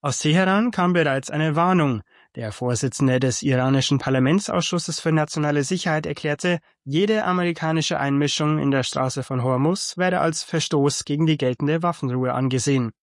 Aus Teheran kam bereits eine Warnung. Der Vorsitzende des iranischen Parlamentsausschusses für nationale Sicherheit erklärte, jede amerikanische Einmischung in der Straße von Hormuz werde als Verstoß gegen die geltende Waffenruhe angesehen.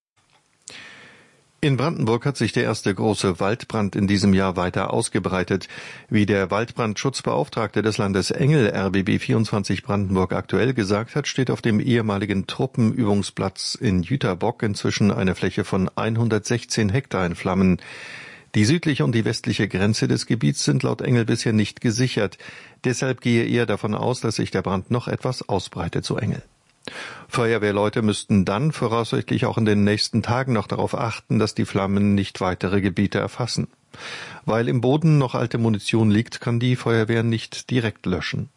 In Brandenburg hat sich der erste große Waldbrand in diesem Jahr weiter ausgebreitet. Wie der Waldbrandschutzbeauftragte des Landes Engel RBB 24 Brandenburg aktuell gesagt hat, steht auf dem ehemaligen Truppenübungsplatz in Jüterbock inzwischen eine Fläche von 116 Hektar in Flammen. Die südliche und die westliche Grenze des Gebiets sind laut Engel bisher nicht gesichert. Deshalb gehe er davon aus, dass sich der Brand noch etwas ausbreitet, so Engel. Feuerwehrleute müssten dann voraussichtlich auch in den nächsten Tagen noch darauf achten, dass die Flammen nicht weitere Gebiete erfassen. Weil im Boden noch alte Munition liegt, kann die Feuerwehr nicht direkt löschen.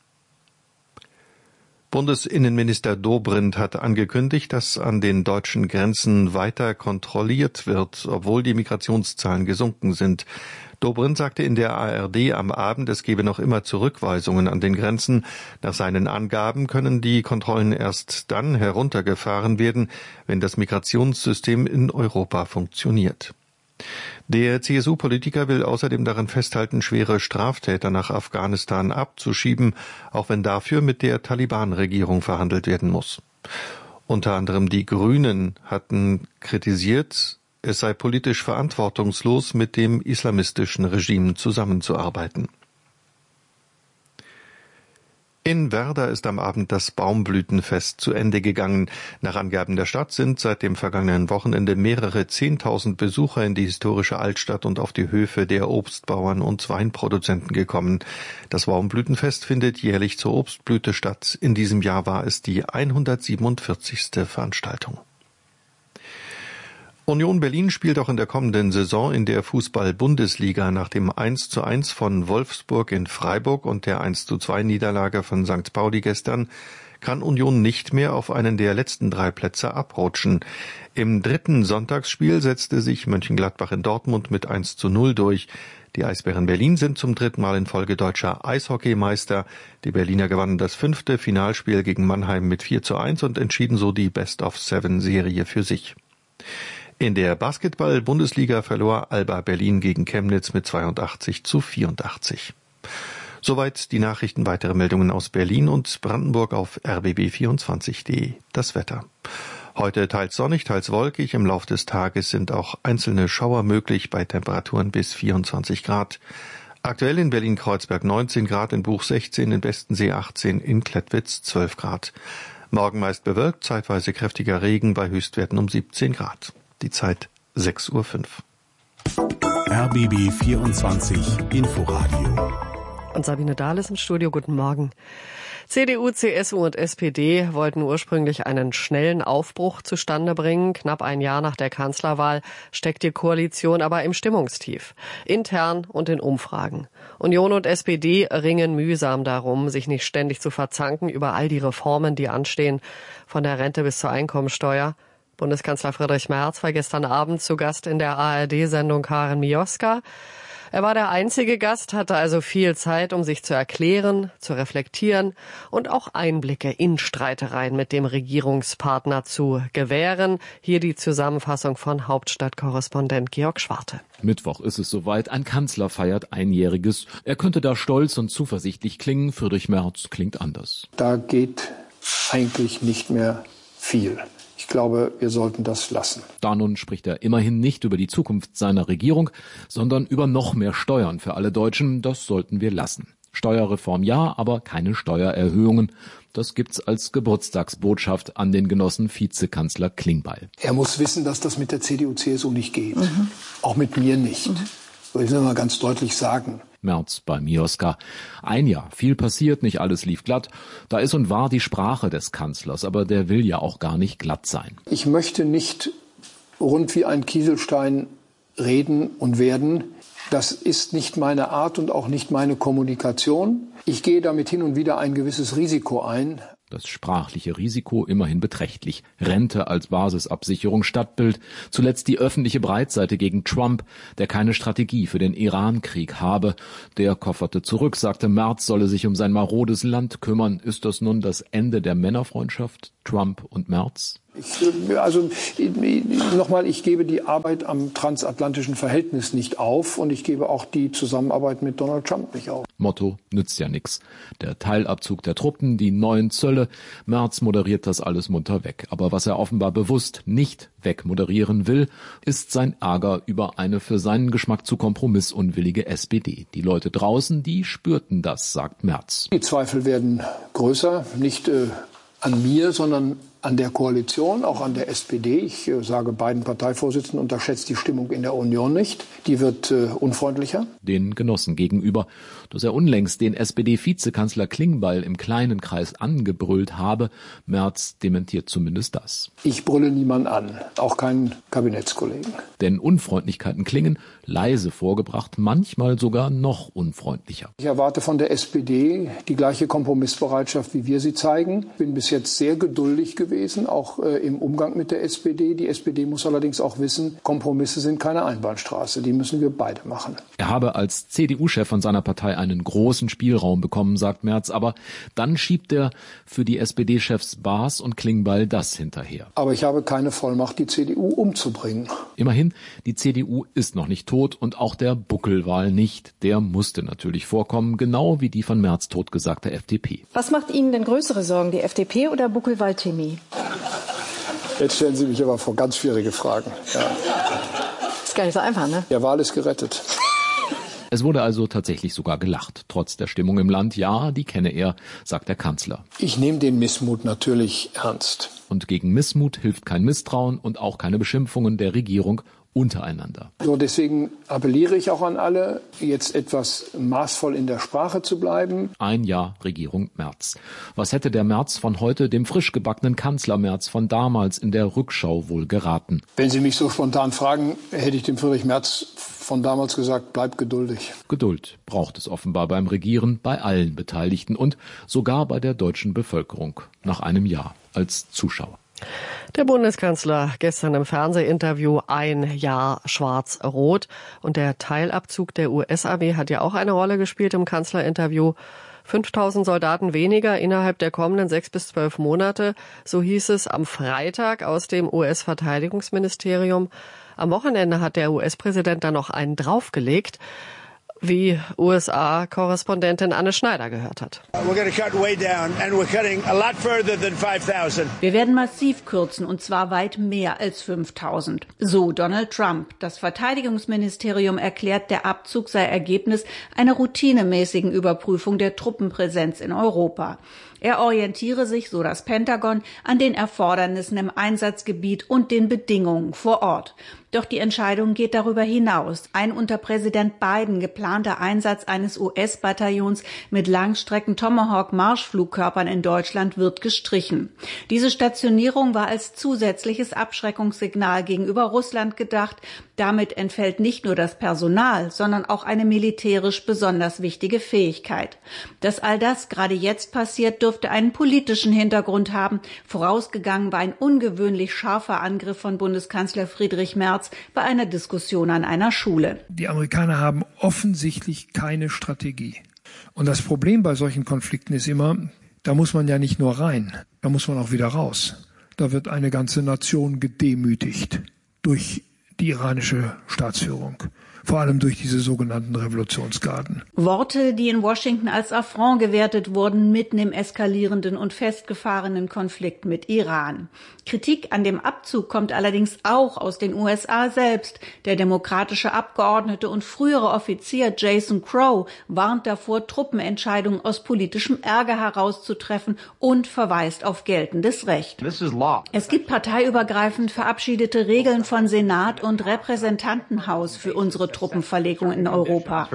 Bundesinnenminister Dobrindt hat angekündigt, dass an den deutschen Grenzen weiter kontrolliert wird, obwohl die Migrationszahlen gesunken sind. Dobrindt sagte in der ARD am Abend, es gebe noch immer Zurückweisungen an den Grenzen. Nach seinen Angaben können die Kontrollen erst dann heruntergefahren werden, wenn das Migrationssystem in Europa funktioniert. Der CSU-Politiker will außerdem daran festhalten, schwere Straftäter nach Afghanistan abzuschieben, auch wenn dafür mit der Taliban-Regierung verhandelt werden muss. Unter anderem die Grünen hatten kritisiert, es sei politisch verantwortungslos, mit dem islamistischen Regime zusammenzuarbeiten. In Werder ist am Abend das Baumblütenfest zu Ende gegangen. Nach Angaben der Stadt sind seit dem vergangenen Wochenende mehrere 10.000 Besucher in die historische Altstadt und auf die Höfe der Obstbauern und Weinproduzenten gekommen. Das Baumblütenfest findet jährlich zur Obstblüte statt. In diesem Jahr war es die 147. Veranstaltung. Union Berlin spielt auch in der kommenden Saison in der Fußball-Bundesliga. Nach dem 1:1 von Wolfsburg in Freiburg und der 1:2 Niederlage von St. Pauli gestern kann Union nicht mehr auf einen der letzten 3 Plätze abrutschen. Im dritten Sonntagsspiel setzte sich Mönchengladbach in Dortmund mit 1:0 durch. Die Eisbären Berlin sind zum 3. Mal in Folge deutscher Eishockeymeister. Die Berliner gewannen das 5. Finalspiel gegen Mannheim mit 4:1 und entschieden so die Best-of-7-Serie für sich. In der Basketball-Bundesliga verlor Alba Berlin gegen Chemnitz mit 82:84. Soweit die Nachrichten. Weitere Meldungen aus Berlin und Brandenburg auf rbb24.de. Das Wetter. Heute teils sonnig, teils wolkig. Im Lauf des Tages sind auch einzelne Schauer möglich bei Temperaturen bis 24 Grad. Aktuell in Berlin-Kreuzberg 19 Grad, in Buch 16, in Bestensee 18, in Klettwitz 12 Grad. Morgen meist bewölkt, zeitweise kräftiger Regen bei Höchstwerten um 17 Grad. Die Zeit 6:05 Uhr. RBB 24 Inforadio. Und Sabine Dahl ist im Studio. Guten Morgen. CDU, CSU und SPD wollten ursprünglich einen schnellen Aufbruch zustande bringen. Knapp ein Jahr nach der Kanzlerwahl steckt die Koalition aber im Stimmungstief. Intern und in Umfragen. Union und SPD ringen mühsam darum, sich nicht ständig zu verzanken über all die Reformen, die anstehen, von der Rente bis zur Einkommensteuer. Bundeskanzler Friedrich Merz war gestern Abend zu Gast in der ARD-Sendung Karin Mioska. Er war der einzige Gast, hatte also viel Zeit, um sich zu erklären, zu reflektieren und auch Einblicke in Streitereien mit dem Regierungspartner zu gewähren. Hier die Zusammenfassung von Hauptstadtkorrespondent Georg Schwarte. Mittwoch ist es soweit, ein Kanzler feiert Einjähriges. Er könnte da stolz und zuversichtlich klingen, Friedrich Merz klingt anders. Da geht eigentlich nicht mehr viel. Ich glaube, wir sollten das lassen. Da nun spricht er immerhin nicht über die Zukunft seiner Regierung, sondern über noch mehr Steuern für alle Deutschen. Das sollten wir lassen. Steuerreform ja, aber keine Steuererhöhungen. Das gibt's als Geburtstagsbotschaft an den Genossen Vizekanzler Klingbeil. Er muss wissen, dass das mit der CDU, CSU nicht geht. Auch mit mir nicht. So, ich will mal ganz deutlich sagen. Merz bei Mioska. Ein Jahr, viel passiert, nicht alles lief glatt. Da ist und war die Sprache des Kanzlers, aber der will ja auch gar nicht glatt sein. Ich möchte nicht rund wie ein Kieselstein reden und werden. Das ist nicht meine Art und auch nicht meine Kommunikation. Ich gehe damit hin und wieder ein gewisses Risiko ein. Das sprachliche Risiko immerhin beträchtlich. Rente als Basisabsicherung, Stadtbild. Zuletzt die öffentliche Breitseite gegen Trump, der keine Strategie für den Iran-Krieg habe. Der kofferte zurück, sagte, Merz solle sich um sein marodes Land kümmern. Ist das nun das Ende der Männerfreundschaft, Trump und Merz? Ich gebe die Arbeit am transatlantischen Verhältnis nicht auf und ich gebe auch die Zusammenarbeit mit Donald Trump nicht auf. Motto, nützt ja nix. Der Teilabzug der Truppen, die neuen Zölle, Merz moderiert das alles munter weg. Aber was er offenbar bewusst nicht wegmoderieren will, ist sein Ärger über eine für seinen Geschmack zu kompromissunwillige SPD. Die Leute draußen, die spürten das, sagt Merz. Die Zweifel werden größer, nicht an mir, sondern an der Koalition, auch an der SPD. Ich sage beiden Parteivorsitzenden, unterschätzt die Stimmung in der Union nicht. Die wird unfreundlicher. Den Genossen gegenüber, dass er unlängst den SPD-Vizekanzler Klingbeil im kleinen Kreis angebrüllt habe. Merz dementiert zumindest das. Ich brülle niemanden an, auch keinen Kabinettskollegen. Denn Unfreundlichkeiten klingen, leise vorgebracht, manchmal sogar noch unfreundlicher. Ich erwarte von der SPD die gleiche Kompromissbereitschaft, wie wir sie zeigen. Ich bin bis jetzt sehr geduldig gewesen, auch im Umgang mit der SPD. Die SPD muss allerdings auch wissen, Kompromisse sind keine Einbahnstraße. Die müssen wir beide machen. Er habe als CDU-Chef von seiner Partei einen großen Spielraum bekommen, sagt Merz. Aber dann schiebt er für die SPD-Chefs Baas und Klingbeil das hinterher. Aber ich habe keine Vollmacht, die CDU umzubringen. Immerhin, die CDU ist noch nicht tot und auch der Buckelwal nicht. Der musste natürlich vorkommen, genau wie die von Merz totgesagte FDP. Was macht Ihnen denn größere Sorgen, die FDP oder Buckelwal-Timmy? Jetzt stellen Sie mich aber vor ganz schwierige Fragen. Ja. Ist gar nicht so einfach, ne? Der Wal ist gerettet. Es wurde also tatsächlich sogar gelacht. Trotz der Stimmung im Land, ja, die kenne er, sagt der Kanzler. Ich nehme den Missmut natürlich ernst. Und gegen Missmut hilft kein Misstrauen und auch keine Beschimpfungen der Regierung untereinander. So, deswegen appelliere ich auch an alle, jetzt etwas maßvoll in der Sprache zu bleiben. Ein Jahr Regierung Merz. Was hätte der Merz von heute dem frisch gebackenen Kanzler Merz von damals in der Rückschau wohl geraten? Wenn Sie mich so spontan fragen, hätte ich dem Friedrich Merz von damals gesagt, bleib geduldig. Geduld braucht es offenbar beim Regieren, bei allen Beteiligten und sogar bei der deutschen Bevölkerung nach einem Jahr als Zuschauer. Der Bundeskanzler gestern im Fernsehinterview ein Jahr schwarz-rot. Und der Teilabzug der US-Armee hat ja auch eine Rolle gespielt im Kanzlerinterview. 5.000 Soldaten weniger innerhalb der kommenden 6 bis 12 Monate. So hieß es am Freitag aus dem US-Verteidigungsministerium. Am Wochenende hat der US-Präsident dann noch einen draufgelegt, wie USA-Korrespondentin Anne Schneider gehört hat. Wir werden massiv kürzen, und zwar weit mehr als 5.000. So Donald Trump. Das Verteidigungsministerium erklärt, der Abzug sei Ergebnis einer routinemäßigen Überprüfung der Truppenpräsenz in Europa. Er orientiere sich, so das Pentagon, an den Erfordernissen im Einsatzgebiet und den Bedingungen vor Ort. Doch die Entscheidung geht darüber hinaus. Ein unter Präsident Biden geplanter Einsatz eines US-Bataillons mit Langstrecken-Tomahawk-Marschflugkörpern in Deutschland wird gestrichen. Diese Stationierung war als zusätzliches Abschreckungssignal gegenüber Russland gedacht. Damit entfällt nicht nur das Personal, sondern auch eine militärisch besonders wichtige Fähigkeit. Dass all das gerade jetzt passiert, dürfte einen politischen Hintergrund haben. Vorausgegangen war ein ungewöhnlich scharfer Angriff von Bundeskanzler Friedrich Merz bei einer Diskussion an einer Schule. Die Amerikaner haben offensichtlich keine Strategie. Und das Problem bei solchen Konflikten ist immer, da muss man ja nicht nur rein, da muss man auch wieder raus. Da wird eine ganze Nation gedemütigt durch die iranische Staatsführung. Vor allem durch diese sogenannten Revolutionsgarden. Worte, die in Washington als Affront gewertet wurden, mitten im eskalierenden und festgefahrenen Konflikt mit Iran. Kritik an dem Abzug kommt allerdings auch aus den USA selbst. Der demokratische Abgeordnete und frühere Offizier Jason Crow warnt davor, Truppenentscheidungen aus politischem Ärger herauszutreffen und verweist auf geltendes Recht. Es gibt parteiübergreifend verabschiedete Regeln von Senat und Repräsentantenhaus für unsere Truppenverlegung in Europa.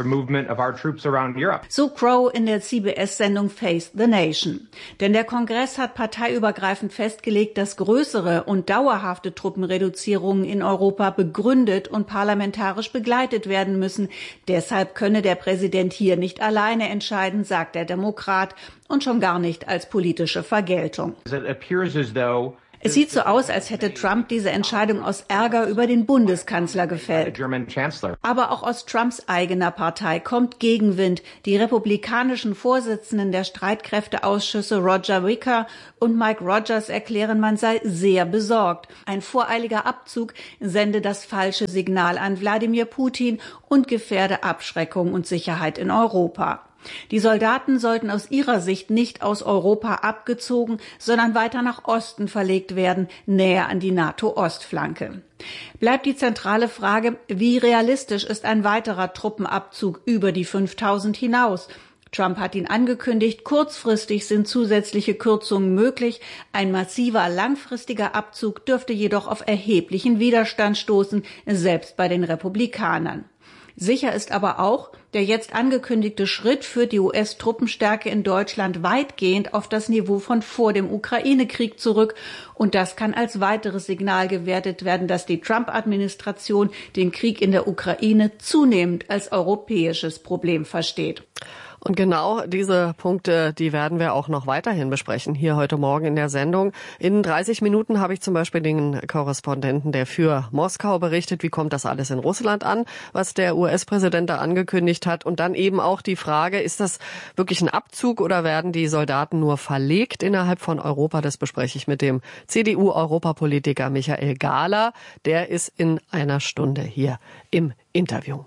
So Crow in der CBS-Sendung Face the Nation. Denn der Kongress hat parteiübergreifend festgelegt, dass größere und dauerhafte Truppenreduzierungen in Europa begründet und parlamentarisch begleitet werden müssen. Deshalb könne der Präsident hier nicht alleine entscheiden, sagt der Demokrat, und schon gar nicht als politische Vergeltung. Es sieht so aus, als hätte Trump diese Entscheidung aus Ärger über den Bundeskanzler gefällt. Aber auch aus Trumps eigener Partei kommt Gegenwind. Die republikanischen Vorsitzenden der Streitkräfteausschüsse Roger Wicker und Mike Rogers erklären, man sei sehr besorgt. Ein voreiliger Abzug sende das falsche Signal an Wladimir Putin und gefährde Abschreckung und Sicherheit in Europa. Die Soldaten sollten aus ihrer Sicht nicht aus Europa abgezogen, sondern weiter nach Osten verlegt werden, näher an die NATO-Ostflanke. Bleibt die zentrale Frage, wie realistisch ist ein weiterer Truppenabzug über die 5.000 hinaus? Trump hat ihn angekündigt, kurzfristig sind zusätzliche Kürzungen möglich. Ein massiver, langfristiger Abzug dürfte jedoch auf erheblichen Widerstand stoßen, selbst bei den Republikanern. Sicher ist aber auch, der jetzt angekündigte Schritt führt die US-Truppenstärke in Deutschland weitgehend auf das Niveau von vor dem Ukraine-Krieg zurück. Und das kann als weiteres Signal gewertet werden, dass die Trump-Administration den Krieg in der Ukraine zunehmend als europäisches Problem versteht. Und genau diese Punkte, die werden wir auch noch weiterhin besprechen, hier heute Morgen in der Sendung. In 30 Minuten habe ich zum Beispiel den Korrespondenten, der für Moskau berichtet, wie kommt das alles in Russland an, was der US-Präsident da angekündigt hat. Und dann eben auch die Frage, ist das wirklich ein Abzug oder werden die Soldaten nur verlegt innerhalb von Europa? Das bespreche ich mit dem CDU-Europapolitiker Michael Gahler. Der ist in einer Stunde hier im Interview.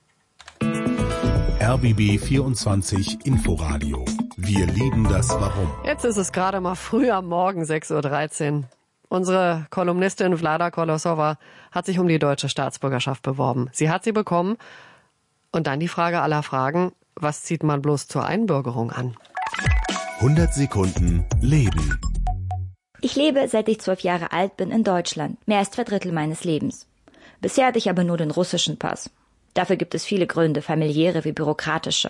RBB 24 Inforadio. Wir lieben das Warum. Jetzt ist es gerade mal früh am Morgen, 6.13 Uhr. Unsere Kolumnistin Vlada Kolosova hat sich um die deutsche Staatsbürgerschaft beworben. Sie hat sie bekommen. Und dann die Frage aller Fragen, was zieht man bloß zur Einbürgerung an? 100 Sekunden Leben. Ich lebe, seit ich 12 Jahre alt bin, in Deutschland. Mehr als 2/3 meines Lebens. Bisher hatte ich aber nur den russischen Pass. Dafür gibt es viele Gründe, familiäre wie bürokratische.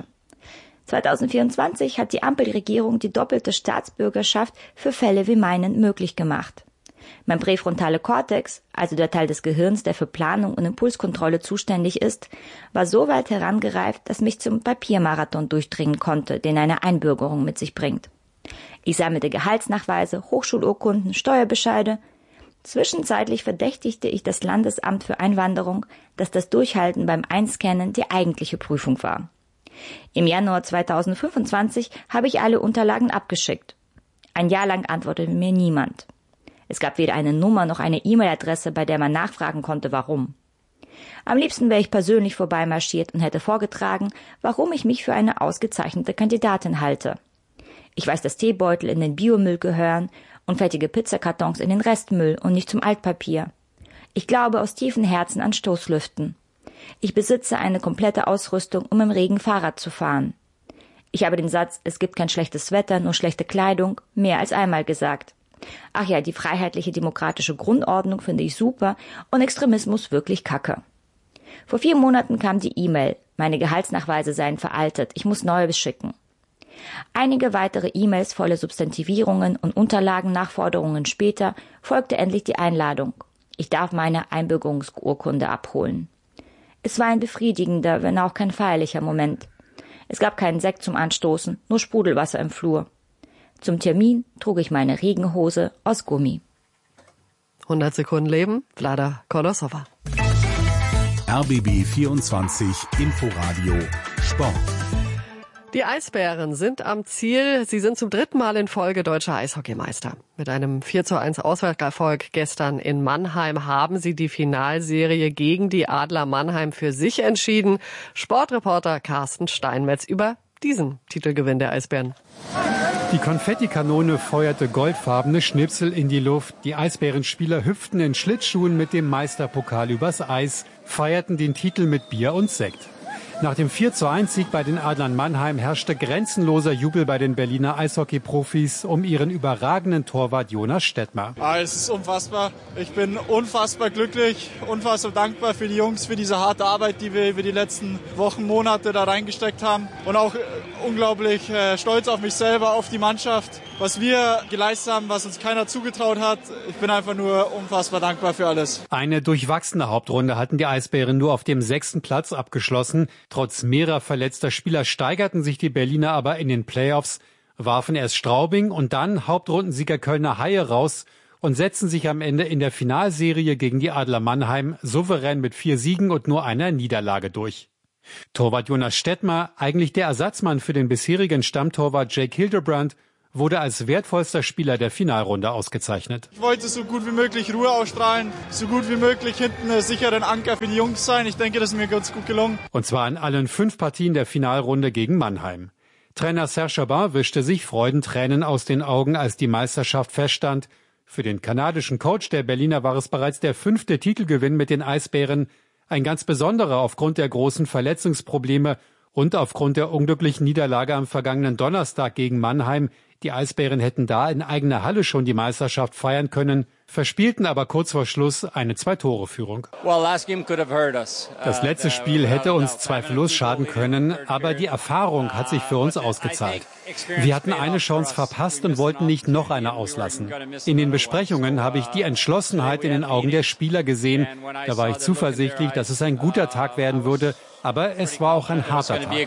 2024 hat die Ampelregierung die doppelte Staatsbürgerschaft für Fälle wie meinen möglich gemacht. Mein präfrontale Kortex, also der Teil des Gehirns, der für Planung und Impulskontrolle zuständig ist, war so weit herangereift, dass mich zum Papiermarathon durchdringen konnte, den eine Einbürgerung mit sich bringt. Ich sammelte Gehaltsnachweise, Hochschulurkunden, Steuerbescheide. Zwischenzeitlich verdächtigte ich das Landesamt für Einwanderung, dass das Durchhalten beim Einscannen die eigentliche Prüfung war. Im Januar 2025 habe ich alle Unterlagen abgeschickt. Ein Jahr lang antwortete mir niemand. Es gab weder eine Nummer noch eine E-Mail-Adresse, bei der man nachfragen konnte, warum. Am liebsten wäre ich persönlich vorbeimarschiert und hätte vorgetragen, warum ich mich für eine ausgezeichnete Kandidatin halte. Ich weiß, dass Teebeutel in den Biomüll gehören und fertige Pizzakartons in den Restmüll und nicht zum Altpapier. Ich glaube aus tiefem Herzen an Stoßlüften. Ich besitze eine komplette Ausrüstung, um im Regen Fahrrad zu fahren. Ich habe den Satz, es gibt kein schlechtes Wetter, nur schlechte Kleidung, mehr als einmal gesagt. Ach ja, die freiheitliche demokratische Grundordnung finde ich super und Extremismus wirklich kacke. Vor 4 Monaten kam die E-Mail, meine Gehaltsnachweise seien veraltet, ich muss neue beschicken. Einige weitere E-Mails voller Substantivierungen und Unterlagennachforderungen später folgte endlich die Einladung. Ich darf meine Einbürgerungsurkunde abholen. Es war ein befriedigender, wenn auch kein feierlicher Moment. Es gab keinen Sekt zum Anstoßen, nur Sprudelwasser im Flur. Zum Termin trug ich meine Regenhose aus Gummi. 100 Sekunden Leben, Vlada Kolosova. RBB 24 Inforadio Sport. Die Eisbären sind am Ziel. Sie sind zum 3. Mal in Folge deutscher Eishockeymeister. Mit einem 4:1 Auswärtserfolg gestern in Mannheim haben sie die Finalserie gegen die Adler Mannheim für sich entschieden. Sportreporter Carsten Steinmetz über diesen Titelgewinn der Eisbären. Die Konfettikanone feuerte goldfarbene Schnipsel in die Luft. Die Eisbärenspieler hüpften in Schlittschuhen mit dem Meisterpokal übers Eis, feierten den Titel mit Bier und Sekt. Nach dem 4:1-Sieg bei den Adlern Mannheim herrschte grenzenloser Jubel bei den Berliner Eishockey-Profis um ihren überragenden Torwart Jonas Stettmer. Es ist unfassbar. Ich bin unfassbar glücklich, unfassbar dankbar für die Jungs, für diese harte Arbeit, die wir über die letzten Wochen, Monate da reingesteckt haben. Und auch unglaublich stolz auf mich selber, auf die Mannschaft, was wir geleistet haben, was uns keiner zugetraut hat. Ich bin einfach nur unfassbar dankbar für alles. Eine durchwachsene Hauptrunde hatten die Eisbären nur auf dem 6. Platz abgeschlossen. Trotz mehrerer verletzter Spieler steigerten sich die Berliner aber in den Playoffs, warfen erst Straubing und dann Hauptrundensieger Kölner Haie raus und setzten sich am Ende in der Finalserie gegen die Adler Mannheim souverän mit 4 Siegen und nur einer Niederlage durch. Torwart Jonas Stettmer, eigentlich der Ersatzmann für den bisherigen Stammtorwart Jake Hildebrand, wurde als wertvollster Spieler der Finalrunde ausgezeichnet. Ich wollte so gut wie möglich Ruhe ausstrahlen, so gut wie möglich hinten einen sicheren Anker für die Jungs sein. Ich denke, das ist mir ganz gut gelungen. Und zwar in allen 5 Partien der Finalrunde gegen Mannheim. Trainer Serge Chabin wischte sich Freudentränen aus den Augen, als die Meisterschaft feststand. Für den kanadischen Coach der Berliner war es bereits der 5. Titelgewinn mit den Eisbären. Ein ganz besonderer aufgrund der großen Verletzungsprobleme und aufgrund der unglücklichen Niederlage am vergangenen Donnerstag gegen Mannheim. Die Eisbären hätten da in eigener Halle schon die Meisterschaft feiern können, verspielten aber kurz vor Schluss eine 2-Tore-Führung. Das letzte Spiel hätte uns zweifellos schaden können, aber die Erfahrung hat sich für uns ausgezahlt. Wir hatten eine Chance verpasst und wollten nicht noch eine auslassen. In den Besprechungen habe ich die Entschlossenheit in den Augen der Spieler gesehen. Da war ich zuversichtlich, dass es ein guter Tag werden würde. Aber es war auch ein harter Tag.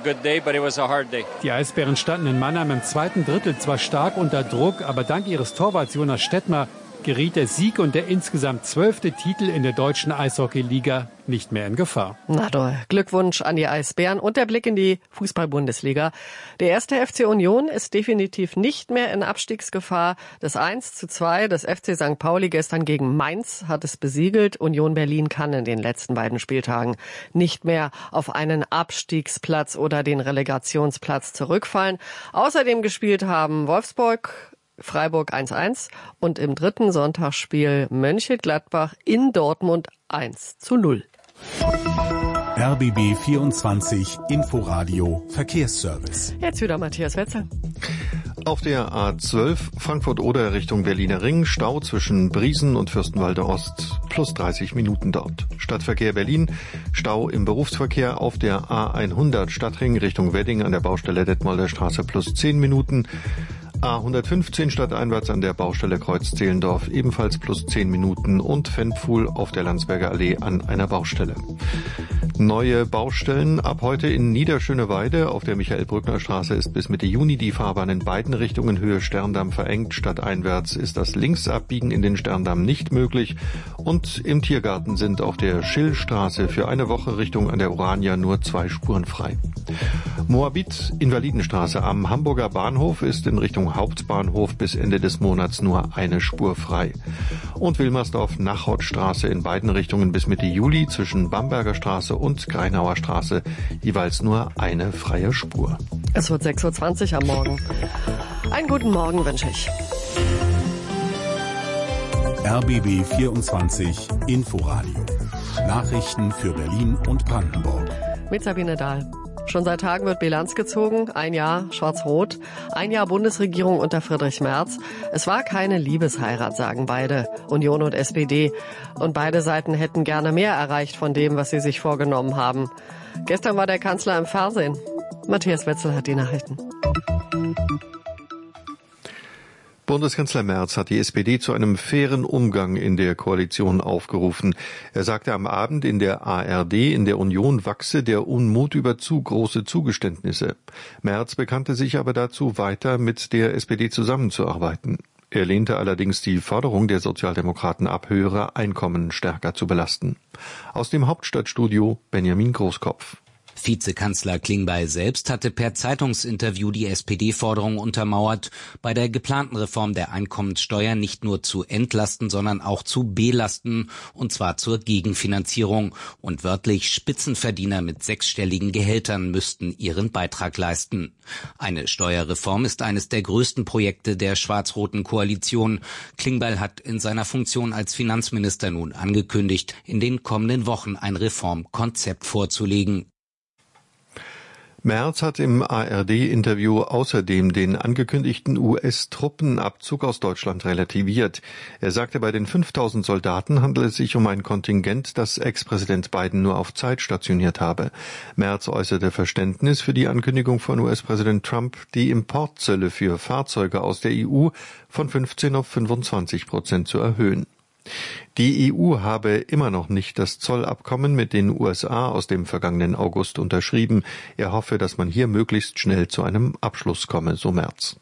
Die Eisbären standen in Mannheim im 2. Drittel zwar stark unter Druck, aber dank ihres Torwarts Jonas Stettmer geriet der Sieg und der insgesamt 12. Titel in der deutschen Eishockey-Liga nicht mehr in Gefahr. Na toll. Glückwunsch an die Eisbären und der Blick in die Fußball-Bundesliga. Der 1. FC Union ist definitiv nicht mehr in Abstiegsgefahr. Das 1:2 des FC St. Pauli gestern gegen Mainz hat es besiegelt. Union Berlin kann in den letzten beiden Spieltagen nicht mehr auf einen Abstiegsplatz oder den Relegationsplatz zurückfallen. Außerdem gespielt haben Wolfsburg, Freiburg 1:1 und im 3. Sonntagsspiel Mönchengladbach in Dortmund 1:0. RBB 24 Inforadio Verkehrsservice. Jetzt wieder Matthias Wetzel. Auf der A12 Frankfurt-Oder Richtung Berliner Ring, Stau zwischen Briesen und Fürstenwalde Ost, plus 30 Minuten dort. Stadtverkehr Berlin, Stau im Berufsverkehr auf der A100 Stadtring Richtung Wedding an der Baustelle Detmolder Straße, plus 10 Minuten. A115 stadteinwärts an der Baustelle Kreuz-Zehlendorf, ebenfalls plus 10 Minuten und Fenpfuhl auf der Landsberger Allee an einer Baustelle. Neue Baustellen ab heute in Niederschöneweide. Auf der Michael-Brückner-Straße ist bis Mitte Juni die Fahrbahn in beiden Richtungen Höhe Sterndamm verengt. Stadteinwärts ist das Linksabbiegen in den Sterndamm nicht möglich. Und im Tiergarten sind auf der Schillstraße für eine Woche Richtung an der Urania nur 2 Spuren frei. Moabit Invalidenstraße am Hamburger Bahnhof ist in Richtung Hauptbahnhof bis Ende des Monats nur eine Spur frei. Und Wilmersdorf-Nachodstraße in beiden Richtungen bis Mitte Juli zwischen Bamberger Straße und Greinauer Straße jeweils nur eine freie Spur. Es wird 6:20 Uhr am Morgen. Einen guten Morgen wünsche ich. RBB 24 Inforadio. Nachrichten für Berlin und Brandenburg. Mit Sabine Dahl. Schon seit Tagen wird Bilanz gezogen. 1 Jahr Schwarz-Rot, 1 Jahr Bundesregierung unter Friedrich Merz. Es war keine Liebesheirat, sagen beide, Union und SPD. Und beide Seiten hätten gerne mehr erreicht von dem, was sie sich vorgenommen haben. Gestern war der Kanzler im Fernsehen. Matthias Wetzel hat die Nachrichten. Bundeskanzler Merz hat die SPD zu einem fairen Umgang in der Koalition aufgerufen. Er sagte am Abend in der ARD, in der Union wachse der Unmut über zu große Zugeständnisse. Merz bekannte sich aber dazu, weiter mit der SPD zusammenzuarbeiten. Er lehnte allerdings die Forderung der Sozialdemokraten ab, höhere Einkommen stärker zu belasten. Aus dem Hauptstadtstudio Benjamin Großkopf. Vizekanzler Klingbeil selbst hatte per Zeitungsinterview die SPD-Forderung untermauert, bei der geplanten Reform der Einkommenssteuer nicht nur zu entlasten, sondern auch zu belasten, und zwar zur Gegenfinanzierung. Und wörtlich Spitzenverdiener mit 6-stelligen Gehältern müssten ihren Beitrag leisten. Eine Steuerreform ist eines der größten Projekte der schwarz-roten Koalition. Klingbeil hat in seiner Funktion als Finanzminister nun angekündigt, in den kommenden Wochen ein Reformkonzept vorzulegen. Merz hat im ARD-Interview außerdem den angekündigten US-Truppenabzug aus Deutschland relativiert. Er sagte, bei den 5.000 Soldaten handele es sich um ein Kontingent, das Ex-Präsident Biden nur auf Zeit stationiert habe. Merz äußerte Verständnis für die Ankündigung von US-Präsident Trump, die Importzölle für Fahrzeuge aus der EU von 15 auf 25% zu erhöhen. Die EU habe immer noch nicht das Zollabkommen mit den USA aus dem vergangenen August unterschrieben. Er hoffe, dass man hier möglichst schnell zu einem Abschluss komme, so Merz.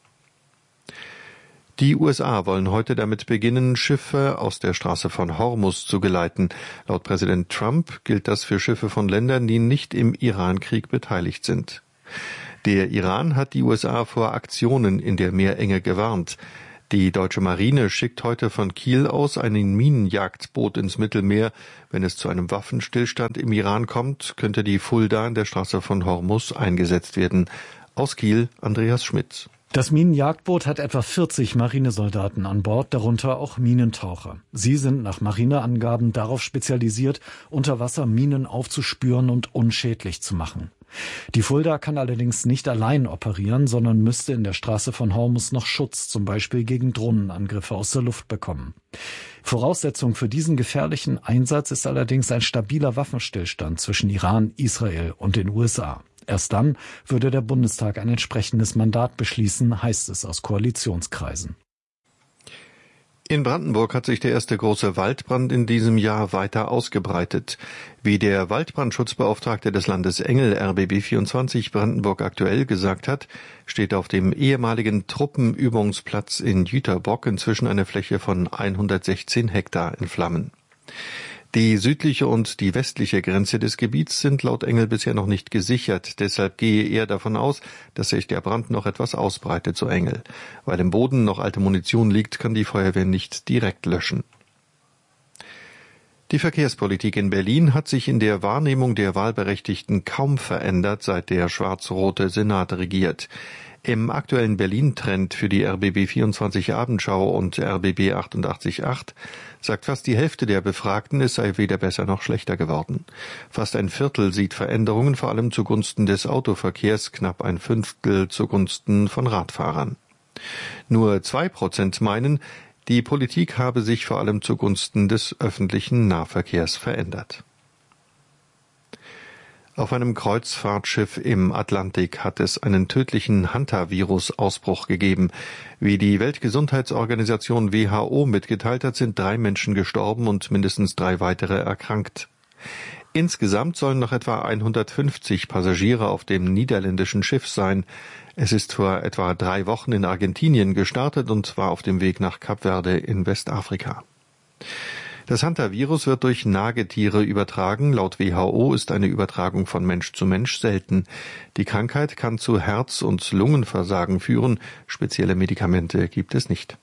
Die USA wollen heute damit beginnen, Schiffe aus der Straße von Hormuz zu geleiten. Laut Präsident Trump gilt das für Schiffe von Ländern, die nicht im Iran-Krieg beteiligt sind. Der Iran hat die USA vor Aktionen in der Meerenge gewarnt. Die deutsche Marine schickt heute von Kiel aus ein Minenjagdboot ins Mittelmeer. Wenn es zu einem Waffenstillstand im Iran kommt, könnte die Fulda in der Straße von Hormuz eingesetzt werden. Aus Kiel, Andreas Schmidt. Das Minenjagdboot hat etwa 40 Marinesoldaten an Bord, darunter auch Minentaucher. Sie sind nach Marineangaben darauf spezialisiert, unter Wasser Minen aufzuspüren und unschädlich zu machen. Die Fulda kann allerdings nicht allein operieren, sondern müsste in der Straße von Hormuz noch Schutz, zum Beispiel gegen Drohnenangriffe aus der Luft bekommen. Voraussetzung für diesen gefährlichen Einsatz ist allerdings ein stabiler Waffenstillstand zwischen Iran, Israel und den USA. Erst dann würde der Bundestag ein entsprechendes Mandat beschließen, heißt es aus Koalitionskreisen. In Brandenburg hat sich der erste große Waldbrand in diesem Jahr weiter ausgebreitet. Wie der Waldbrandschutzbeauftragte des Landes Engel RBB24 Brandenburg aktuell gesagt hat, steht auf dem ehemaligen Truppenübungsplatz in Jüterbock inzwischen eine Fläche von 116 Hektar in Flammen. Die südliche und die westliche Grenze des Gebiets sind laut Engel bisher noch nicht gesichert. Deshalb gehe er davon aus, dass sich der Brand noch etwas ausbreitet, so Engel. Weil im Boden noch alte Munition liegt, kann die Feuerwehr nicht direkt löschen. Die Verkehrspolitik in Berlin hat sich in der Wahrnehmung der Wahlberechtigten kaum verändert, seit der schwarz-rote Senat regiert. Im aktuellen Berlin-Trend für die RBB24 Abendschau und RBB 88.8 sagt fast die Hälfte der Befragten, es sei weder besser noch schlechter geworden. Fast ein Viertel sieht Veränderungen vor allem zugunsten des Autoverkehrs, knapp ein Fünftel zugunsten von Radfahrern. Nur 2% meinen, die Politik habe sich vor allem zugunsten des öffentlichen Nahverkehrs verändert. Auf einem Kreuzfahrtschiff im Atlantik hat es einen tödlichen Hantavirus-Ausbruch gegeben. Wie die Weltgesundheitsorganisation WHO mitgeteilt hat, sind 3 Menschen gestorben und mindestens 3 weitere erkrankt. Insgesamt sollen noch etwa 150 Passagiere auf dem niederländischen Schiff sein. Es ist vor etwa 3 Wochen in Argentinien gestartet und war auf dem Weg nach Kap Verde in Westafrika. Das Hantavirus wird durch Nagetiere übertragen. Laut WHO ist eine Übertragung von Mensch zu Mensch selten. Die Krankheit kann zu Herz- und Lungenversagen führen. Spezielle Medikamente gibt es nicht.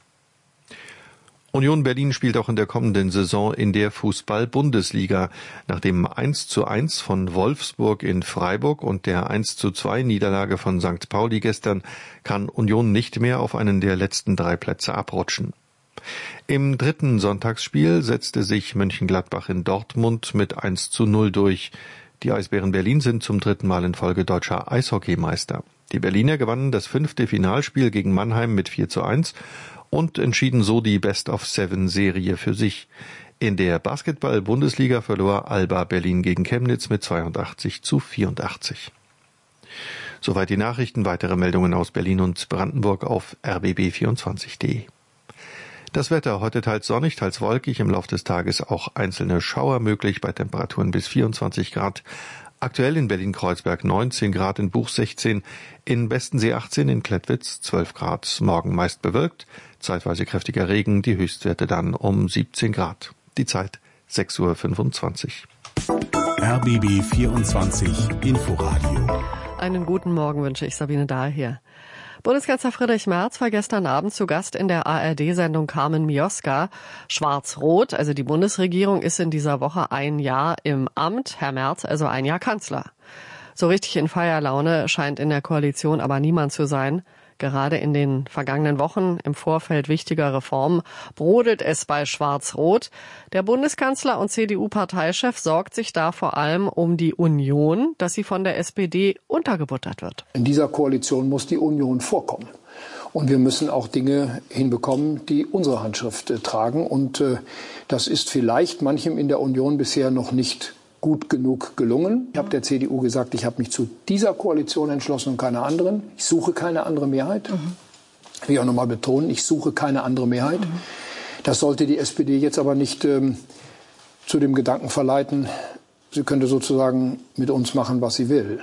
Union Berlin spielt auch in der kommenden Saison in der Fußball-Bundesliga. Nach dem 1:1 von Wolfsburg in Freiburg und der 1:2 Niederlage von St. Pauli gestern kann Union nicht mehr auf einen der letzten 3 Plätze abrutschen. Im 3. Sonntagsspiel setzte sich Mönchengladbach in Dortmund mit 1:0 durch. Die Eisbären Berlin sind zum 3. Mal in Folge deutscher Eishockeymeister. Die Berliner gewannen das 5. Finalspiel gegen Mannheim mit 4:1 und entschieden so die Best-of-7-Serie für sich. In der Basketball-Bundesliga verlor Alba Berlin gegen Chemnitz mit 82:84. Soweit die Nachrichten. Weitere Meldungen aus Berlin und Brandenburg auf rbb24.de. Das Wetter heute teils sonnig, teils wolkig, im Laufe des Tages auch einzelne Schauer möglich bei Temperaturen bis 24 Grad. Aktuell in Berlin-Kreuzberg 19 Grad, in Buch 16, in Bestensee 18, in Klettwitz 12 Grad. Morgen meist bewölkt, zeitweise kräftiger Regen, die Höchstwerte dann um 17 Grad. Die Zeit 6:25 Uhr. RBB 24 Inforadio. Einen guten Morgen wünsche ich, Sabine Daher. Bundeskanzler Friedrich Merz war gestern Abend zu Gast in der ARD-Sendung Carmen Mioska. Schwarz-Rot, also die Bundesregierung, ist in dieser Woche 1 Jahr im Amt. Herr Merz, also 1 Jahr Kanzler. So richtig in Feierlaune scheint in der Koalition aber niemand zu sein. Gerade in den vergangenen Wochen im Vorfeld wichtiger Reformen brodelt es bei Schwarz-Rot. Der Bundeskanzler und CDU-Parteichef sorgt sich da vor allem um die Union, dass sie von der SPD untergebuttert wird. In dieser Koalition muss die Union vorkommen. Und wir müssen auch Dinge hinbekommen, die unsere Handschrift tragen. Und das ist vielleicht manchem in der Union bisher noch nicht gut genug gelungen. Ich habe der CDU gesagt, ich habe mich zu dieser Koalition entschlossen und keiner anderen. Ich suche keine andere Mehrheit. Will ich auch nochmal betonen, ich suche keine andere Mehrheit. Das sollte die SPD jetzt aber nicht zu dem Gedanken verleiten, sie könnte sozusagen mit uns machen, was sie will.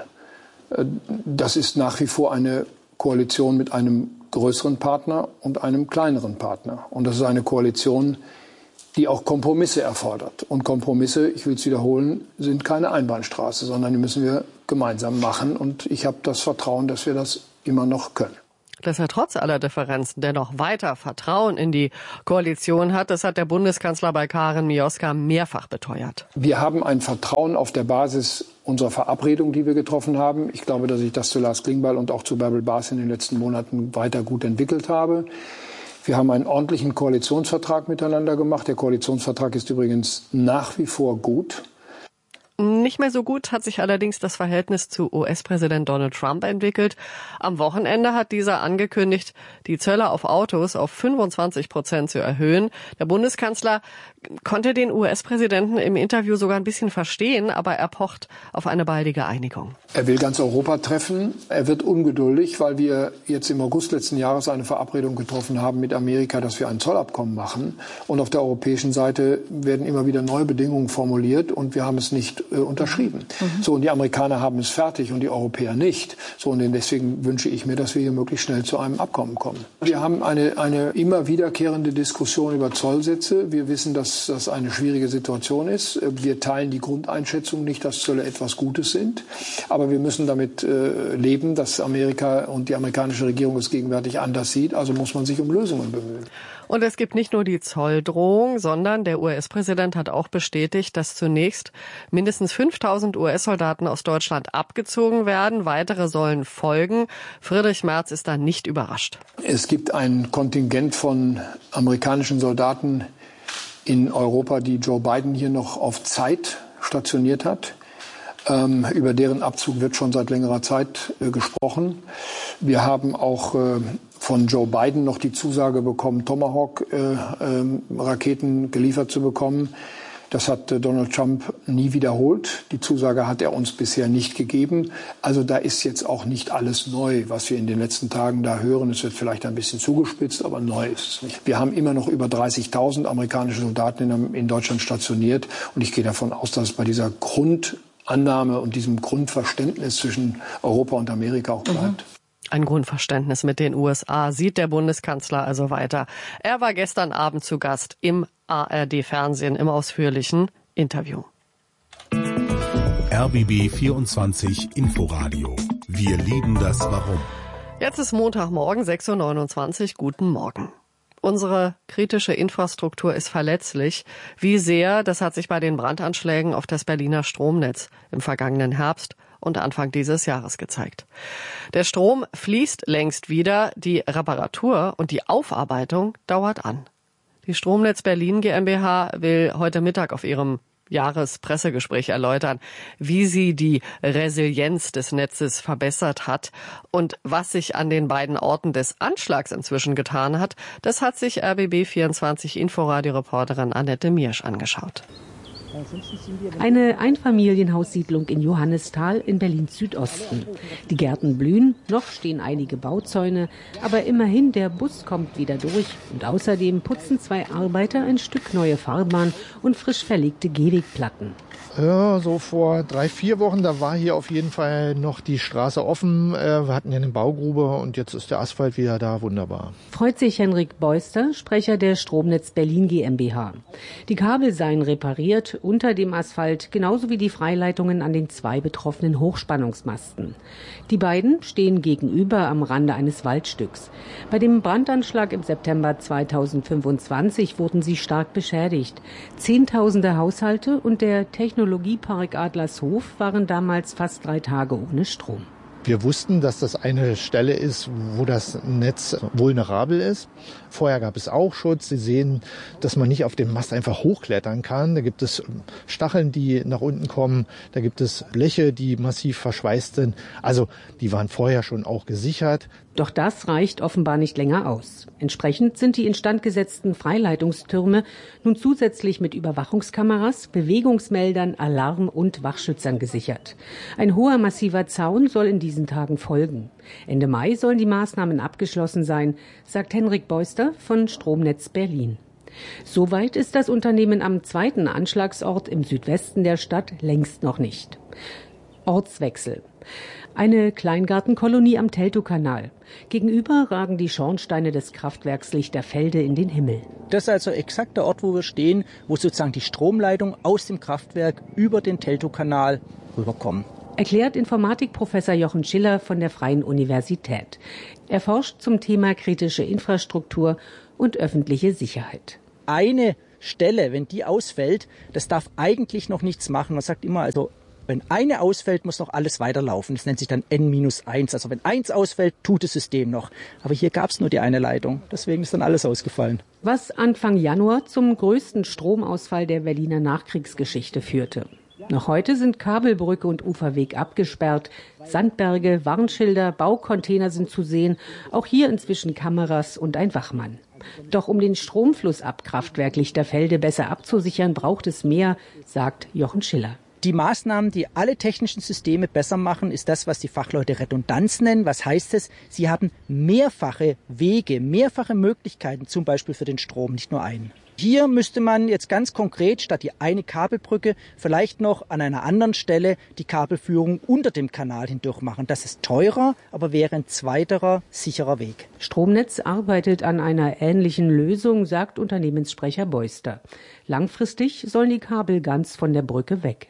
Das ist nach wie vor eine Koalition mit einem größeren Partner und einem kleineren Partner. Und das ist eine Koalition, die auch Kompromisse erfordert. Und Kompromisse, ich will es wiederholen, sind keine Einbahnstraße, sondern die müssen wir gemeinsam machen. Und ich habe das Vertrauen, dass wir das immer noch können. Dass er trotz aller Differenzen dennoch weiter Vertrauen in die Koalition hat, das hat der Bundeskanzler bei Karin Mioska mehrfach beteuert. Wir haben ein Vertrauen auf der Basis unserer Verabredung, die wir getroffen haben. Ich glaube, dass ich das zu Lars Klingbeil und auch zu Bärbel Baas in den letzten Monaten weiter gut entwickelt habe. Wir haben einen ordentlichen Koalitionsvertrag miteinander gemacht. Der Koalitionsvertrag ist übrigens nach wie vor gut. Nicht mehr so gut hat sich allerdings das Verhältnis zu US-Präsident Donald Trump entwickelt. Am Wochenende hat dieser angekündigt, die Zölle auf Autos auf 25% zu erhöhen. Der Bundeskanzler konnte den US-Präsidenten im Interview sogar ein bisschen verstehen, aber er pocht auf eine baldige Einigung. Er will ganz Europa treffen. Er wird ungeduldig, weil wir jetzt im August letzten Jahres eine Verabredung getroffen haben mit Amerika, dass wir ein Zollabkommen machen. Und auf der europäischen Seite werden immer wieder neue Bedingungen formuliert und wir haben es nicht unterschrieben. So, und die Amerikaner haben es fertig und die Europäer nicht. So, und deswegen wünsche ich mir, dass wir hier möglichst schnell zu einem Abkommen kommen. Wir haben eine immer wiederkehrende Diskussion über Zollsätze. Wir wissen, dass das eine schwierige Situation ist. Wir teilen die Grundeinschätzung nicht, dass Zölle etwas Gutes sind. Aber wir müssen damit leben, dass Amerika und die amerikanische Regierung es gegenwärtig anders sieht. Also muss man sich um Lösungen bemühen. Und es gibt nicht nur die Zolldrohung, sondern der US-Präsident hat auch bestätigt, dass zunächst mindestens 5.000 US-Soldaten aus Deutschland abgezogen werden. Weitere sollen folgen. Friedrich Merz ist da nicht überrascht. Es gibt ein Kontingent von amerikanischen Soldaten in Europa, die Joe Biden hier noch auf Zeit stationiert hat. Über deren Abzug wird schon seit längerer Zeit gesprochen. Wir haben auch von Joe Biden noch die Zusage bekommen, Tomahawk-Raketen geliefert zu bekommen. Das hat Donald Trump nie wiederholt. Die Zusage hat er uns bisher nicht gegeben. Also da ist jetzt auch nicht alles neu, was wir in den letzten Tagen da hören. Es wird vielleicht ein bisschen zugespitzt, aber neu ist es nicht. Wir haben immer noch über 30.000 amerikanische Soldaten in Deutschland stationiert. Und ich gehe davon aus, dass es bei dieser Grundannahme und diesem Grundverständnis zwischen Europa und Amerika auch bleibt. Ein Grundverständnis mit den USA sieht der Bundeskanzler also weiter. Er war gestern Abend zu Gast im ARD-Fernsehen im ausführlichen Interview. RBB 24 Inforadio. Wir lieben das Warum. Jetzt ist Montagmorgen, 6.29 Uhr. Guten Morgen. Unsere kritische Infrastruktur ist verletzlich. Wie sehr, das hat sich bei den Brandanschlägen auf das Berliner Stromnetz im vergangenen Herbst und Anfang dieses Jahres gezeigt. Der Strom fließt längst wieder, die Reparatur und die Aufarbeitung dauert an. Die Stromnetz Berlin GmbH will heute Mittag auf ihrem Jahrespressegespräch erläutern, wie sie die Resilienz des Netzes verbessert hat und was sich an den beiden Orten des Anschlags inzwischen getan hat. Das hat sich RBB24 Inforadio-Reporterin Annette Miersch angeschaut. Eine Einfamilienhaussiedlung in Johannisthal in Berlin-Südosten. Die Gärten blühen, noch stehen einige Bauzäune, aber immerhin der Bus kommt wieder durch. Und außerdem putzen 2 Arbeiter ein Stück neue Fahrbahn und frisch verlegte Gehwegplatten. Ja, so vor 3-4 Wochen, da war hier auf jeden Fall noch die Straße offen. Wir hatten ja eine Baugrube und jetzt ist der Asphalt wieder da, wunderbar. Freut sich Henrik Beuster, Sprecher der Stromnetz Berlin GmbH. Die Kabel seien repariert unter dem Asphalt, genauso wie die Freileitungen an den 2 betroffenen Hochspannungsmasten. Die beiden stehen gegenüber am Rande eines Waldstücks. Bei dem Brandanschlag im September 2025 wurden sie stark beschädigt. Zehntausende Haushalte und der Technologiepark Adlershof waren damals fast 3 Tage ohne Strom. Wir wussten, dass das eine Stelle ist, wo das Netz vulnerabel ist. Vorher gab es auch Schutz. Sie sehen, dass man nicht auf dem Mast einfach hochklettern kann. Da gibt es Stacheln, die nach unten kommen. Da gibt es Bleche, die massiv verschweißt sind. Also die waren vorher schon auch gesichert. Doch das reicht offenbar nicht länger aus. Entsprechend sind die instand gesetzten Freileitungstürme nun zusätzlich mit Überwachungskameras, Bewegungsmeldern, Alarm- und Wachschützern gesichert. Ein hoher massiver Zaun soll in diesen Tagen folgen. Ende Mai sollen die Maßnahmen abgeschlossen sein, sagt Henrik Beuster von Stromnetz Berlin. Soweit ist das Unternehmen am zweiten Anschlagsort im Südwesten der Stadt längst noch nicht. Ortswechsel. Eine Kleingartenkolonie am Teltowkanal. Gegenüber ragen die Schornsteine des Kraftwerks Lichterfelde in den Himmel. Das ist also exakt der Ort, wo wir stehen, wo sozusagen die Stromleitung aus dem Kraftwerk über den Teltowkanal rüberkommen. Erklärt Informatikprofessor Jochen Schiller von der Freien Universität. Er forscht zum Thema kritische Infrastruktur und öffentliche Sicherheit. Eine Stelle, wenn die ausfällt, das darf eigentlich noch nichts machen. Man sagt immer, also wenn eine ausfällt, muss noch alles weiterlaufen. Das nennt sich dann N-1. Also wenn 1 ausfällt, tut das System noch. Aber hier gab es nur die eine Leitung. Deswegen ist dann alles ausgefallen. Was Anfang Januar zum größten Stromausfall der Berliner Nachkriegsgeschichte führte. Noch heute sind Kabelbrücke und Uferweg abgesperrt. Sandberge, Warnschilder, Baucontainer sind zu sehen. Auch hier inzwischen Kameras und ein Wachmann. Doch um den Stromfluss ab Kraftwerk Lichterfelde besser abzusichern, braucht es mehr, sagt Jochen Schiller. Die Maßnahmen, die alle technischen Systeme besser machen, ist das, was die Fachleute Redundanz nennen. Was heißt es? Sie haben mehrfache Wege, mehrfache Möglichkeiten, zum Beispiel für den Strom, nicht nur einen. Hier müsste man jetzt ganz konkret statt die eine Kabelbrücke vielleicht noch an einer anderen Stelle die Kabelführung unter dem Kanal hindurch machen. Das ist teurer, aber wäre ein zweiterer sicherer Weg. Stromnetz arbeitet an einer ähnlichen Lösung, sagt Unternehmenssprecher Beuster. Langfristig sollen die Kabel ganz von der Brücke weg.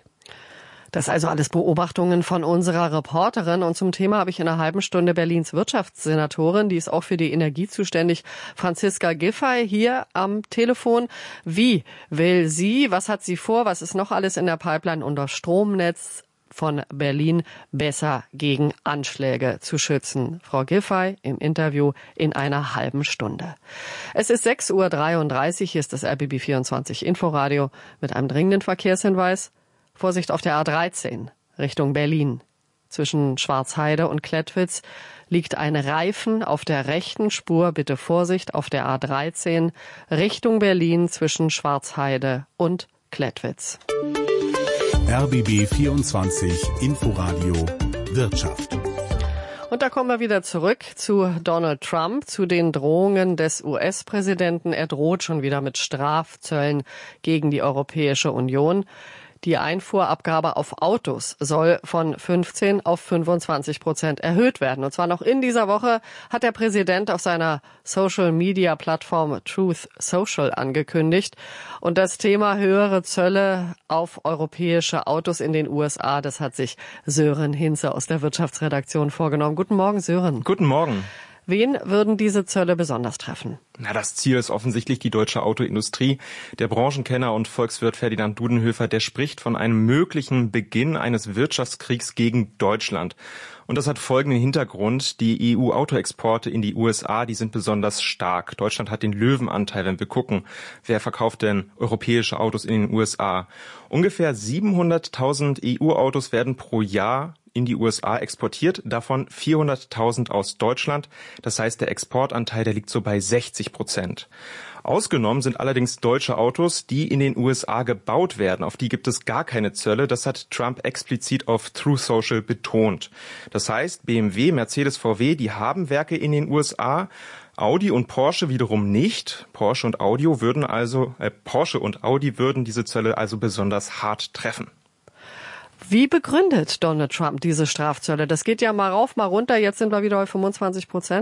Das also alles Beobachtungen von unserer Reporterin. Und zum Thema habe ich in einer halben Stunde Berlins Wirtschaftssenatorin, die ist auch für die Energie zuständig, Franziska Giffey, hier am Telefon. Wie will sie, was hat sie vor, was ist noch alles in der Pipeline, um das Stromnetz von Berlin besser gegen Anschläge zu schützen? Frau Giffey im Interview in einer halben Stunde. Es ist 6:33 Uhr, hier ist das RBB 24 Inforadio mit einem dringenden Verkehrshinweis. Vorsicht auf der A13 Richtung Berlin. Zwischen Schwarzheide und Klettwitz liegt ein Reifen auf der rechten Spur. Bitte Vorsicht auf der A13 Richtung Berlin zwischen Schwarzheide und Klettwitz. RBB 24 Inforadio Wirtschaft. Und da kommen wir wieder zurück zu Donald Trump, zu den Drohungen des US-Präsidenten. Er droht schon wieder mit Strafzöllen gegen die Europäische Union. Die Einfuhrabgabe auf Autos soll von 15% auf 25% erhöht werden. Und zwar noch in dieser Woche hat der Präsident auf seiner Social-Media-Plattform Truth Social angekündigt. Und das Thema höhere Zölle auf europäische Autos in den USA, das hat sich Sören Hinze aus der Wirtschaftsredaktion vorgenommen. Guten Morgen, Sören. Guten Morgen. Wen würden diese Zölle besonders treffen? Na, das Ziel ist offensichtlich die deutsche Autoindustrie. Der Branchenkenner und Volkswirt Ferdinand Dudenhöfer, der spricht von einem möglichen Beginn eines Wirtschaftskriegs gegen Deutschland. Und das hat folgenden Hintergrund. Die EU-Autoexporte in die USA, die sind besonders stark. Deutschland hat den Löwenanteil, wenn wir gucken, wer verkauft denn europäische Autos in den USA. Ungefähr 700.000 EU-Autos werden pro Jahr in die USA exportiert, davon 400.000 aus Deutschland. Das heißt, der Exportanteil, der liegt so bei 60%. Ausgenommen sind allerdings deutsche Autos, die in den USA gebaut werden. Auf die gibt es gar keine Zölle. Das hat Trump explizit auf Truth Social betont. Das heißt, BMW, Mercedes, VW, die haben Werke in den USA. Audi und Porsche wiederum nicht. Porsche und Audi würden diese Zölle also besonders hart treffen. Wie begründet Donald Trump diese Strafzölle? Das geht ja mal rauf, mal runter. Jetzt sind wir wieder bei 25%.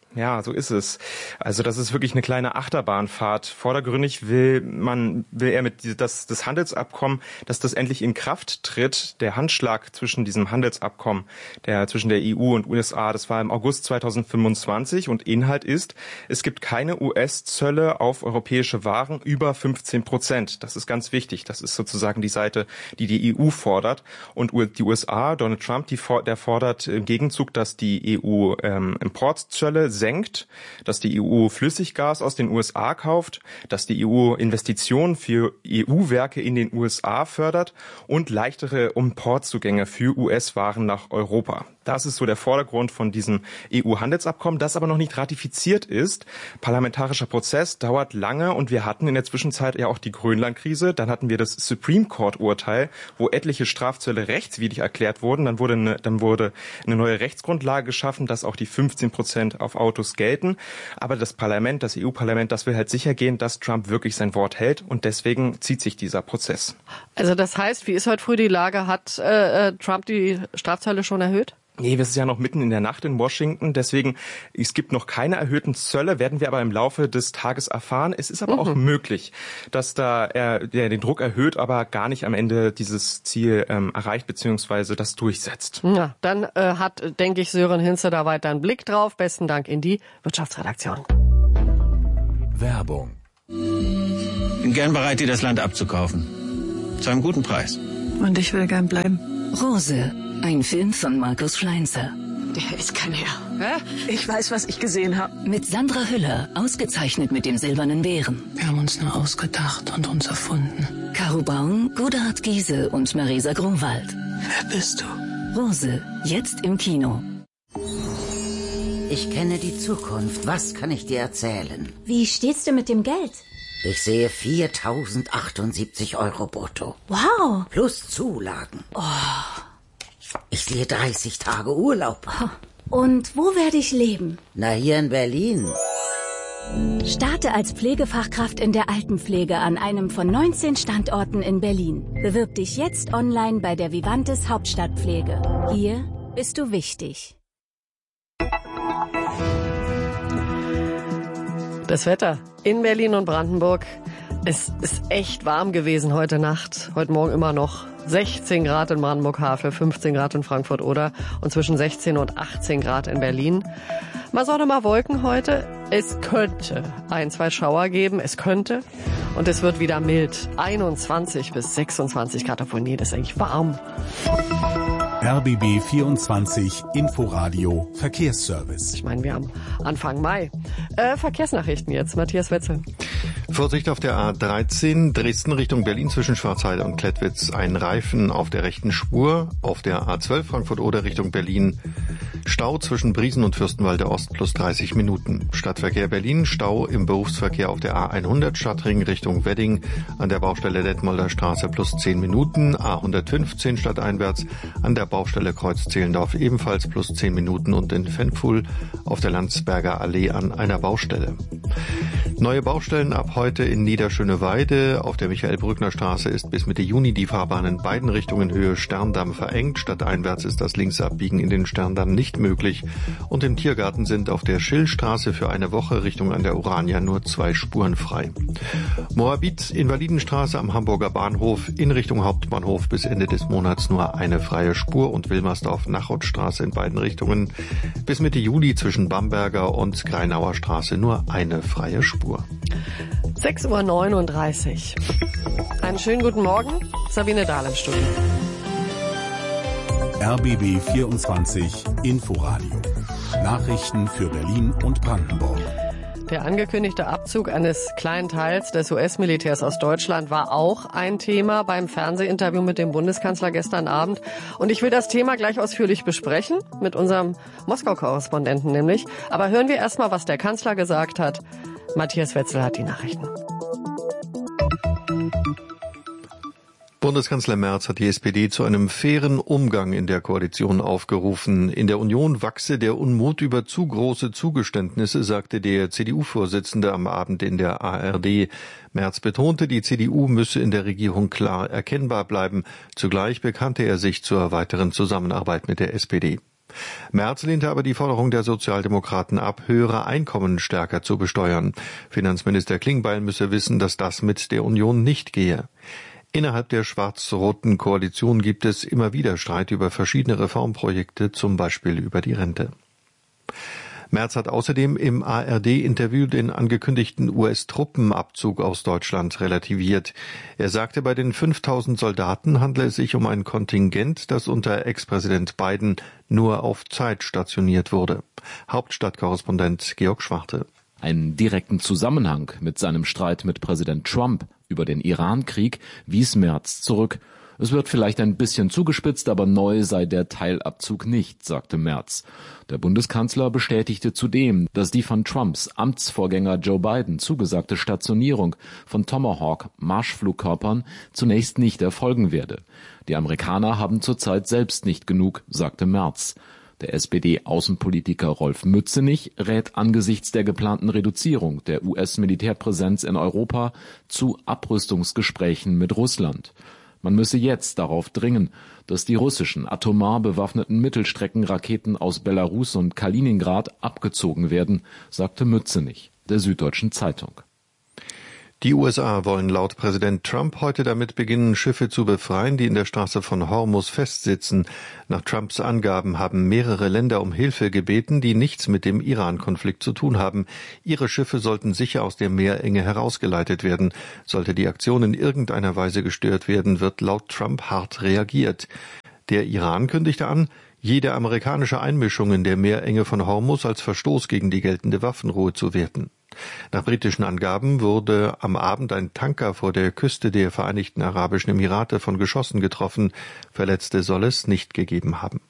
Ja, so ist es. Also das ist wirklich eine kleine Achterbahnfahrt. Vordergründig will er mit das Handelsabkommen, dass das endlich in Kraft tritt. Der Handschlag zwischen diesem Handelsabkommen, zwischen der EU und USA, das war im August 2025 und Inhalt ist, es gibt keine US-Zölle auf europäische Waren über 15%. Das ist ganz wichtig. Das ist sozusagen die Seite, die die EU fordert. Und die USA, Donald Trump, der fordert im Gegenzug, dass die EU Importzölle senkt, dass die EU Flüssiggas aus den USA kauft, dass die EU Investitionen für EU-Werke in den USA fördert und leichtere Importzugänge für US-Waren nach Europa. Das ist so der Vordergrund von diesem EU-Handelsabkommen, das aber noch nicht ratifiziert ist. Parlamentarischer Prozess dauert lange und wir hatten in der Zwischenzeit ja auch die Grönland-Krise. Dann hatten wir das Supreme Court-Urteil, wo etliche Strafzölle rechtswidrig erklärt wurden. Dann wurde eine neue Rechtsgrundlage geschaffen, dass auch die 15% auf Autos gelten. Aber das EU-Parlament, das will halt sicher gehen, dass Trump wirklich sein Wort hält. Und deswegen zieht sich dieser Prozess. Also das heißt, wie ist heute früh die Lage? Hat Trump die Strafzölle schon erhöht? Nee, wir sind ja noch mitten in der Nacht in Washington, deswegen, es gibt noch keine erhöhten Zölle, werden wir aber im Laufe des Tages erfahren. Es ist aber auch möglich, dass er den Druck erhöht, aber gar nicht am Ende dieses Ziel erreicht bzw. das durchsetzt. Ja, dann hat, denke ich, Sören Hinze da weiter einen Blick drauf. Besten Dank in die Wirtschaftsredaktion. Werbung. Bin gern bereit, dir das Land abzukaufen. Zu einem guten Preis. Und ich will gern bleiben. Rose. Ein Film von Markus Schleinzer. Der ist kein Herr. Hä? Ich weiß, was ich gesehen habe. Mit Sandra Hüller, ausgezeichnet mit dem Silbernen Bären. Wir haben uns nur ausgedacht und uns erfunden. Caro Baum, Godehard Giese und Marisa Grunwald. Wer bist du? Rose, jetzt im Kino. Ich kenne die Zukunft. Was kann ich dir erzählen? Wie steht's dir mit dem Geld? Ich sehe 4.078 € brutto. Wow. Plus Zulagen. Oh. Ich sehe 30 Tage Urlaub. Und wo werde ich leben? Na, hier in Berlin. Starte als Pflegefachkraft in der Altenpflege an einem von 19 Standorten in Berlin. Bewirb dich jetzt online bei der Vivantes Hauptstadtpflege. Hier bist du wichtig. Das Wetter in Berlin und Brandenburg. Es ist echt warm gewesen heute Nacht, heute Morgen immer noch. 16 Grad in Brandenburg-Havel, 15 Grad in Frankfurt-Oder und zwischen 16 und 18 Grad in Berlin. Mal Sonne, mal Wolken heute. Es könnte 1-2 Schauer geben, es könnte. Und es wird wieder mild. 21 bis 26 Grad, obwohl nee, das ist eigentlich warm. RBB 24 Inforadio Verkehrsservice. Ich meine, wir haben Anfang Mai. Verkehrsnachrichten jetzt. Matthias Wetzel. Vorsicht auf der A13 Dresden Richtung Berlin zwischen Schwarzheide und Klettwitz. Ein Reifen auf der rechten Spur. Auf der A12 Frankfurt-Oder Richtung Berlin. Stau zwischen Briesen und Fürstenwalde Ost plus 30 Minuten. Stadtverkehr Berlin. Stau im Berufsverkehr auf der A100 Stadtring Richtung Wedding. An der Baustelle Detmolder Straße plus 10 Minuten. A115 stadteinwärts. An der Baustelle Kreuz Zehlendorf ebenfalls plus 10 Minuten und in Fenfuhl auf der Landsberger Allee an einer Baustelle. Neue Baustellen ab heute in Niederschöneweide. Auf der Michael-Brückner Straße ist bis Mitte Juni die Fahrbahn in beiden Richtungen Höhe Sterndamm verengt. Stadteinwärts ist das Linksabbiegen in den Sterndamm nicht möglich. Und im Tiergarten sind auf der Schillstraße für eine Woche Richtung an der Urania nur 2 Spuren frei. Moabit, Invalidenstraße am Hamburger Bahnhof in Richtung Hauptbahnhof bis Ende des Monats nur eine freie Spur und Wilmersdorf-Nachotstraße in beiden Richtungen. Bis Mitte Juli zwischen Bamberger und Greinauer Straße nur eine freie Spur. 6:39 Uhr. Einen schönen guten Morgen. Sabine Dahl im Studio. RBB 24 Inforadio. Nachrichten für Berlin und Brandenburg. Der angekündigte Abzug eines kleinen Teils des US-Militärs aus Deutschland war auch ein Thema beim Fernsehinterview mit dem Bundeskanzler gestern Abend. Und ich will das Thema gleich ausführlich besprechen, mit unserem Moskau-Korrespondenten nämlich. Aber hören wir erst mal, was der Kanzler gesagt hat. Matthias Wetzel hat die Nachrichten. Bundeskanzler Merz hat die SPD zu einem fairen Umgang in der Koalition aufgerufen. In der Union wachse der Unmut über zu große Zugeständnisse, sagte der CDU-Vorsitzende am Abend in der ARD. Merz betonte, die CDU müsse in der Regierung klar erkennbar bleiben. Zugleich bekannte er sich zur weiteren Zusammenarbeit mit der SPD. Merz lehnte aber die Forderung der Sozialdemokraten ab, höhere Einkommen stärker zu besteuern. Finanzminister Klingbeil müsse wissen, dass das mit der Union nicht gehe. Innerhalb der schwarz-roten Koalition gibt es immer wieder Streit über verschiedene Reformprojekte, zum Beispiel über die Rente. Merz hat außerdem im ARD-Interview den angekündigten US-Truppenabzug aus Deutschland relativiert. Er sagte, bei den 5000 Soldaten handle es sich um ein Kontingent, das unter Ex-Präsident Biden nur auf Zeit stationiert wurde. Hauptstadtkorrespondent Georg Schwarte. Einen direkten Zusammenhang mit seinem Streit mit Präsident Trump über den Iran-Krieg wies Merz zurück. Es wird vielleicht ein bisschen zugespitzt, aber neu sei der Teilabzug nicht, sagte Merz. Der Bundeskanzler bestätigte zudem, dass die von Trumps Amtsvorgänger Joe Biden zugesagte Stationierung von Tomahawk-Marschflugkörpern zunächst nicht erfolgen werde. Die Amerikaner haben zurzeit selbst nicht genug, sagte Merz. Der SPD-Außenpolitiker Rolf Mützenich rät angesichts der geplanten Reduzierung der US-Militärpräsenz in Europa zu Abrüstungsgesprächen mit Russland. Man müsse jetzt darauf dringen, dass die russischen atomar bewaffneten Mittelstreckenraketen aus Belarus und Kaliningrad abgezogen werden, sagte Mützenich der Süddeutschen Zeitung. Die USA wollen laut Präsident Trump heute damit beginnen, Schiffe zu befreien, die in der Straße von Hormuz festsitzen. Nach Trumps Angaben haben mehrere Länder um Hilfe gebeten, die nichts mit dem Iran-Konflikt zu tun haben. Ihre Schiffe sollten sicher aus der Meerenge herausgeleitet werden. Sollte die Aktion in irgendeiner Weise gestört werden, wird laut Trump hart reagiert. Der Iran kündigte an, jede amerikanische Einmischung in der Meerenge von Hormuz als Verstoß gegen die geltende Waffenruhe zu werten. Nach britischen Angaben wurde am Abend ein Tanker vor der Küste der Vereinigten Arabischen Emirate von Geschossen getroffen. Verletzte soll es nicht gegeben haben.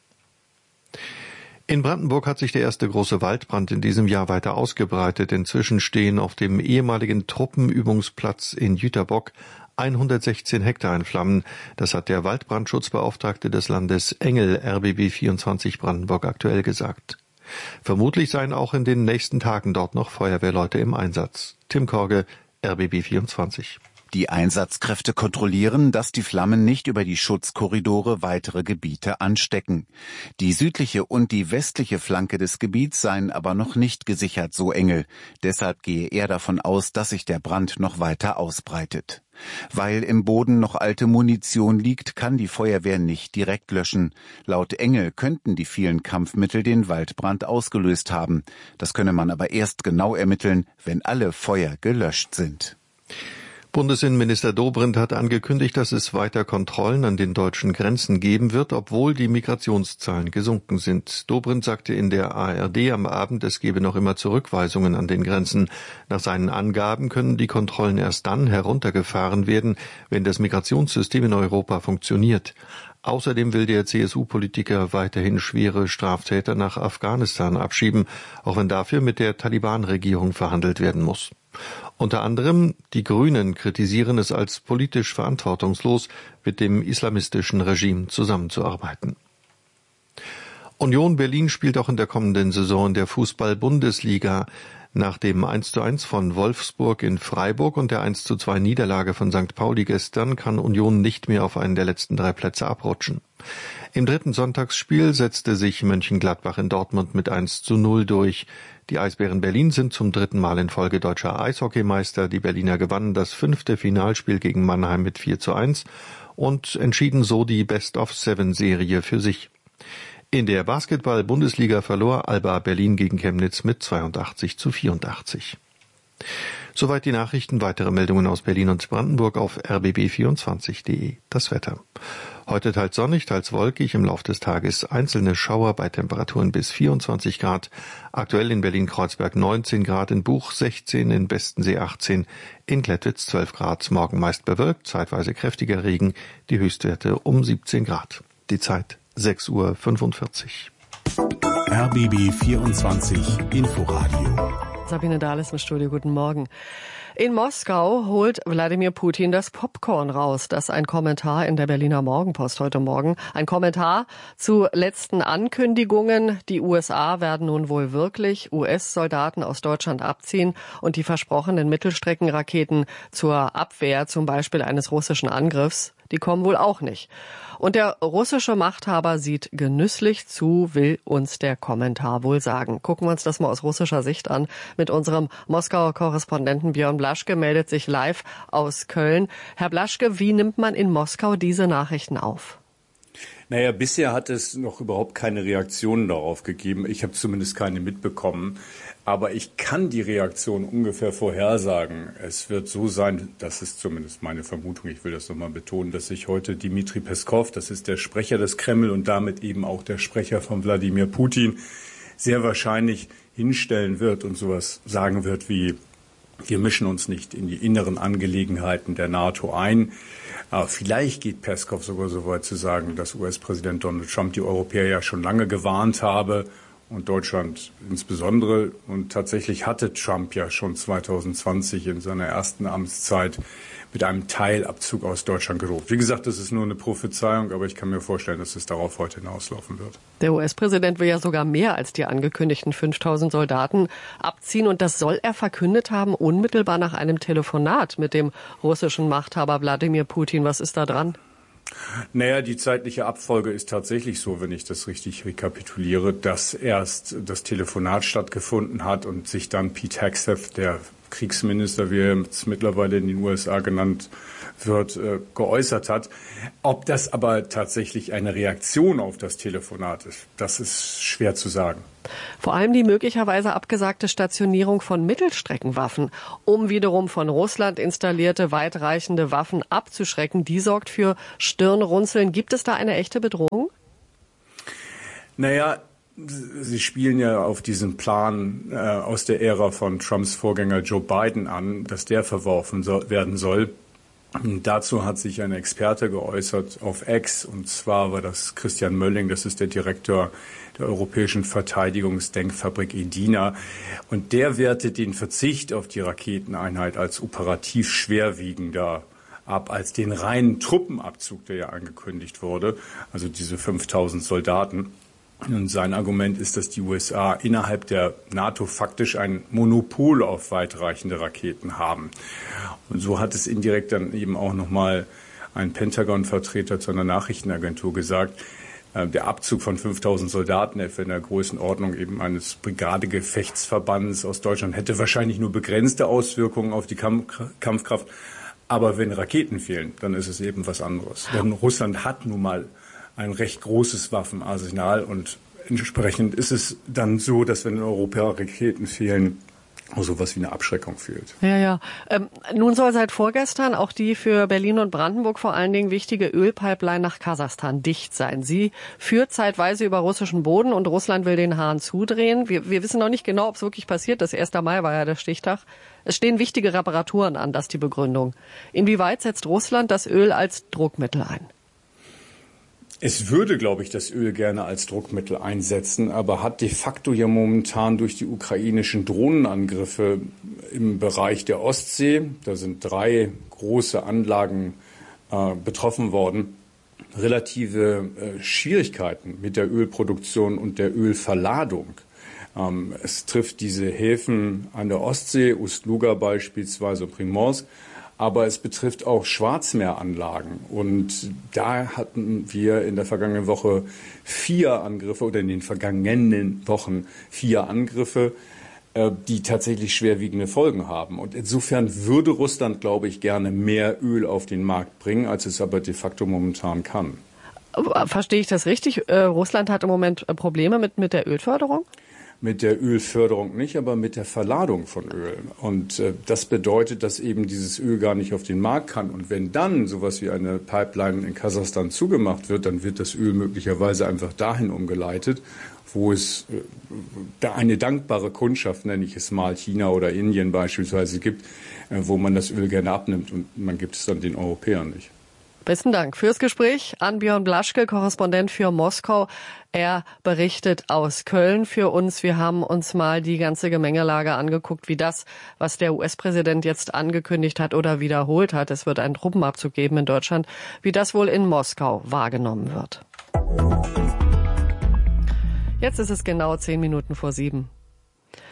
In Brandenburg hat sich der erste große Waldbrand in diesem Jahr weiter ausgebreitet. Inzwischen stehen auf dem ehemaligen Truppenübungsplatz in Jüterbock 116 Hektar in Flammen. Das hat der Waldbrandschutzbeauftragte des Landes Engel RBB 24 Brandenburg aktuell gesagt. Vermutlich seien auch in den nächsten Tagen dort noch Feuerwehrleute im Einsatz. Tim Korge, RBB 24. Die Einsatzkräfte kontrollieren, dass die Flammen nicht über die Schutzkorridore weitere Gebiete anstecken. Die südliche und die westliche Flanke des Gebiets seien aber noch nicht gesichert, so Engel. Deshalb gehe er davon aus, dass sich der Brand noch weiter ausbreitet. Weil im Boden noch alte Munition liegt, kann die Feuerwehr nicht direkt löschen. Laut Engel könnten die vielen Kampfmittel den Waldbrand ausgelöst haben. Das könne man aber erst genau ermitteln, wenn alle Feuer gelöscht sind. Bundesinnenminister Dobrindt hat angekündigt, dass es weiter Kontrollen an den deutschen Grenzen geben wird, obwohl die Migrationszahlen gesunken sind. Dobrindt sagte in der ARD am Abend, es gebe noch immer Zurückweisungen an den Grenzen. Nach seinen Angaben können die Kontrollen erst dann heruntergefahren werden, wenn das Migrationssystem in Europa funktioniert. Außerdem will der CSU-Politiker weiterhin schwere Straftäter nach Afghanistan abschieben, auch wenn dafür mit der Taliban-Regierung verhandelt werden muss. Unter anderem die Grünen kritisieren es als politisch verantwortungslos, mit dem islamistischen Regime zusammenzuarbeiten. Union Berlin spielt auch in der kommenden Saison in der Fußball-Bundesliga. Nach dem 1:1 von Wolfsburg in Freiburg und der 1:2 Niederlage von St. Pauli gestern kann Union nicht mehr auf einen der letzten 3 Plätze abrutschen. Im dritten Sonntagsspiel setzte sich Mönchengladbach in Dortmund mit 1:0 durch. Die Eisbären Berlin sind zum 3. Mal in Folge deutscher Eishockeymeister. Die Berliner gewannen das 5. Finalspiel gegen Mannheim mit 4:1 und entschieden so die Best-of-7-Serie für sich. In der Basketball-Bundesliga verlor Alba Berlin gegen Chemnitz mit 82:84. Soweit die Nachrichten. Weitere Meldungen aus Berlin und Brandenburg auf rbb24.de. Das Wetter. Heute teils sonnig, teils wolkig, im Lauf des Tages einzelne Schauer bei Temperaturen bis 24 Grad. Aktuell in Berlin-Kreuzberg 19 Grad, in Buch 16, in Bestensee 18, in Klettwitz 12 Grad. Morgen meist bewölkt, zeitweise kräftiger Regen, die Höchstwerte um 17 Grad. Die Zeit 6:45 Uhr. RBB 24 Inforadio. Sabine Dahles im Studio, guten Morgen. In Moskau holt Wladimir Putin das Popcorn raus. Das ist ein Kommentar in der Berliner Morgenpost heute Morgen. Ein Kommentar zu letzten Ankündigungen. Die USA werden nun wohl wirklich US-Soldaten aus Deutschland abziehen und die versprochenen Mittelstreckenraketen zur Abwehr zum Beispiel eines russischen Angriffs, die kommen wohl auch nicht. Und der russische Machthaber sieht genüsslich zu, will uns der Kommentar wohl sagen. Gucken wir uns das mal aus russischer Sicht an. Mit unserem Moskauer Korrespondenten Björn Blaschke meldet sich live aus Köln. Herr Blaschke, wie nimmt man in Moskau diese Nachrichten auf? Naja, bisher hat es noch überhaupt keine Reaktionen darauf gegeben. Ich habe zumindest keine mitbekommen. Aber ich kann die Reaktion ungefähr vorhersagen. Es wird so sein, das ist zumindest meine Vermutung, ich will das nochmal betonen, dass sich heute Dmitri Peskov, das ist der Sprecher des Kreml und damit eben auch der Sprecher von Wladimir Putin, sehr wahrscheinlich hinstellen wird und sowas sagen wird wie: Wir mischen uns nicht in die inneren Angelegenheiten der NATO ein. Aber vielleicht geht Peskov sogar so weit zu sagen, dass US-Präsident Donald Trump die Europäer ja schon lange gewarnt habe und Deutschland insbesondere. Und tatsächlich hatte Trump ja schon 2020 in seiner ersten Amtszeit mit einem Teilabzug aus Deutschland gedroht. Wie gesagt, das ist nur eine Prophezeiung, aber ich kann mir vorstellen, dass es darauf heute hinauslaufen wird. Der US-Präsident will ja sogar mehr als die angekündigten 5.000 Soldaten abziehen. Und das soll er verkündet haben, unmittelbar nach einem Telefonat mit dem russischen Machthaber Wladimir Putin. Was ist da dran? Naja, die zeitliche Abfolge ist tatsächlich so, wenn ich das richtig rekapituliere, dass erst das Telefonat stattgefunden hat und sich dann Pete Hegseth, der Kriegsminister, wie er jetzt mittlerweile in den USA genannt wird, geäußert hat. Ob das aber tatsächlich eine Reaktion auf das Telefonat ist, das ist schwer zu sagen. Vor allem die möglicherweise abgesagte Stationierung von Mittelstreckenwaffen, um wiederum von Russland installierte weitreichende Waffen abzuschrecken, die sorgt für Stirnrunzeln. Gibt es da eine echte Bedrohung? Naja, Sie spielen ja auf diesen Plan aus der Ära von Trumps Vorgänger Joe Biden an, dass der verworfen werden soll. Und dazu hat sich ein Experte geäußert auf X, und zwar war das Christian Mölling, das ist der Direktor der Europäischen Verteidigungsdenkfabrik EDINA. Und der wertet den Verzicht auf die Raketeneinheit als operativ schwerwiegender ab als den reinen Truppenabzug, der ja angekündigt wurde, also diese 5.000 Soldaten. Und sein Argument ist, dass die USA innerhalb der NATO faktisch ein Monopol auf weitreichende Raketen haben. Und so hat es indirekt dann eben auch nochmal ein Pentagon-Vertreter zu einer Nachrichtenagentur gesagt, der Abzug von 5.000 Soldaten etwa in der Größenordnung eben eines Brigadegefechtsverbands aus Deutschland hätte wahrscheinlich nur begrenzte Auswirkungen auf die Kampfkraft. Aber wenn Raketen fehlen, dann ist es eben was anderes. Denn Russland hat nun mal ein recht großes Waffenarsenal und entsprechend ist es dann so, dass wenn in Europa Raketen fehlen, auch sowas wie eine Abschreckung fehlt. Ja. Nun soll seit vorgestern auch die für Berlin und Brandenburg vor allen Dingen wichtige Ölpipeline nach Kasachstan dicht sein. Sie führt zeitweise über russischen Boden und Russland will den Hahn zudrehen. Wir wissen noch nicht genau, ob es wirklich passiert. Das 1. Mai war ja der Stichtag. Es stehen wichtige Reparaturen an, das ist die Begründung. Inwieweit setzt Russland das Öl als Druckmittel ein? Es würde, glaube ich, das Öl gerne als Druckmittel einsetzen, aber hat de facto ja momentan durch die ukrainischen Drohnenangriffe im Bereich der Ostsee, da sind 3 große Anlagen betroffen worden, relative Schwierigkeiten mit der Ölproduktion und der Ölverladung. Es trifft diese Häfen an der Ostsee, Ust-Luga beispielsweise, Primorsk, aber es betrifft auch Schwarzmeeranlagen. Und da hatten wir in der vergangenen Woche 4 Angriffe oder in den vergangenen Wochen 4 Angriffe, die tatsächlich schwerwiegende Folgen haben. Und insofern würde Russland, glaube ich, gerne mehr Öl auf den Markt bringen, als es aber de facto momentan kann. Verstehe ich das richtig? Russland hat im Moment Probleme mit der Ölförderung? Mit der Ölförderung nicht, aber mit der Verladung von Öl. Und das bedeutet, dass eben dieses Öl gar nicht auf den Markt kann. Und wenn dann sowas wie eine Pipeline in Kasachstan zugemacht wird, dann wird das Öl möglicherweise einfach dahin umgeleitet, wo es da eine dankbare Kundschaft, nenne ich es mal, China oder Indien beispielsweise gibt, wo man das Öl gerne abnimmt und man gibt es dann den Europäern nicht. Besten Dank fürs Gespräch an Björn Blaschke, Korrespondent für Moskau. Er berichtet aus Köln für uns. Wir haben uns mal die ganze Gemengelage angeguckt, wie das, was der US-Präsident jetzt angekündigt hat oder wiederholt hat, es wird einen Truppenabzug geben in Deutschland, wie das wohl in Moskau wahrgenommen wird. Jetzt ist es genau 10 Minuten vor 7.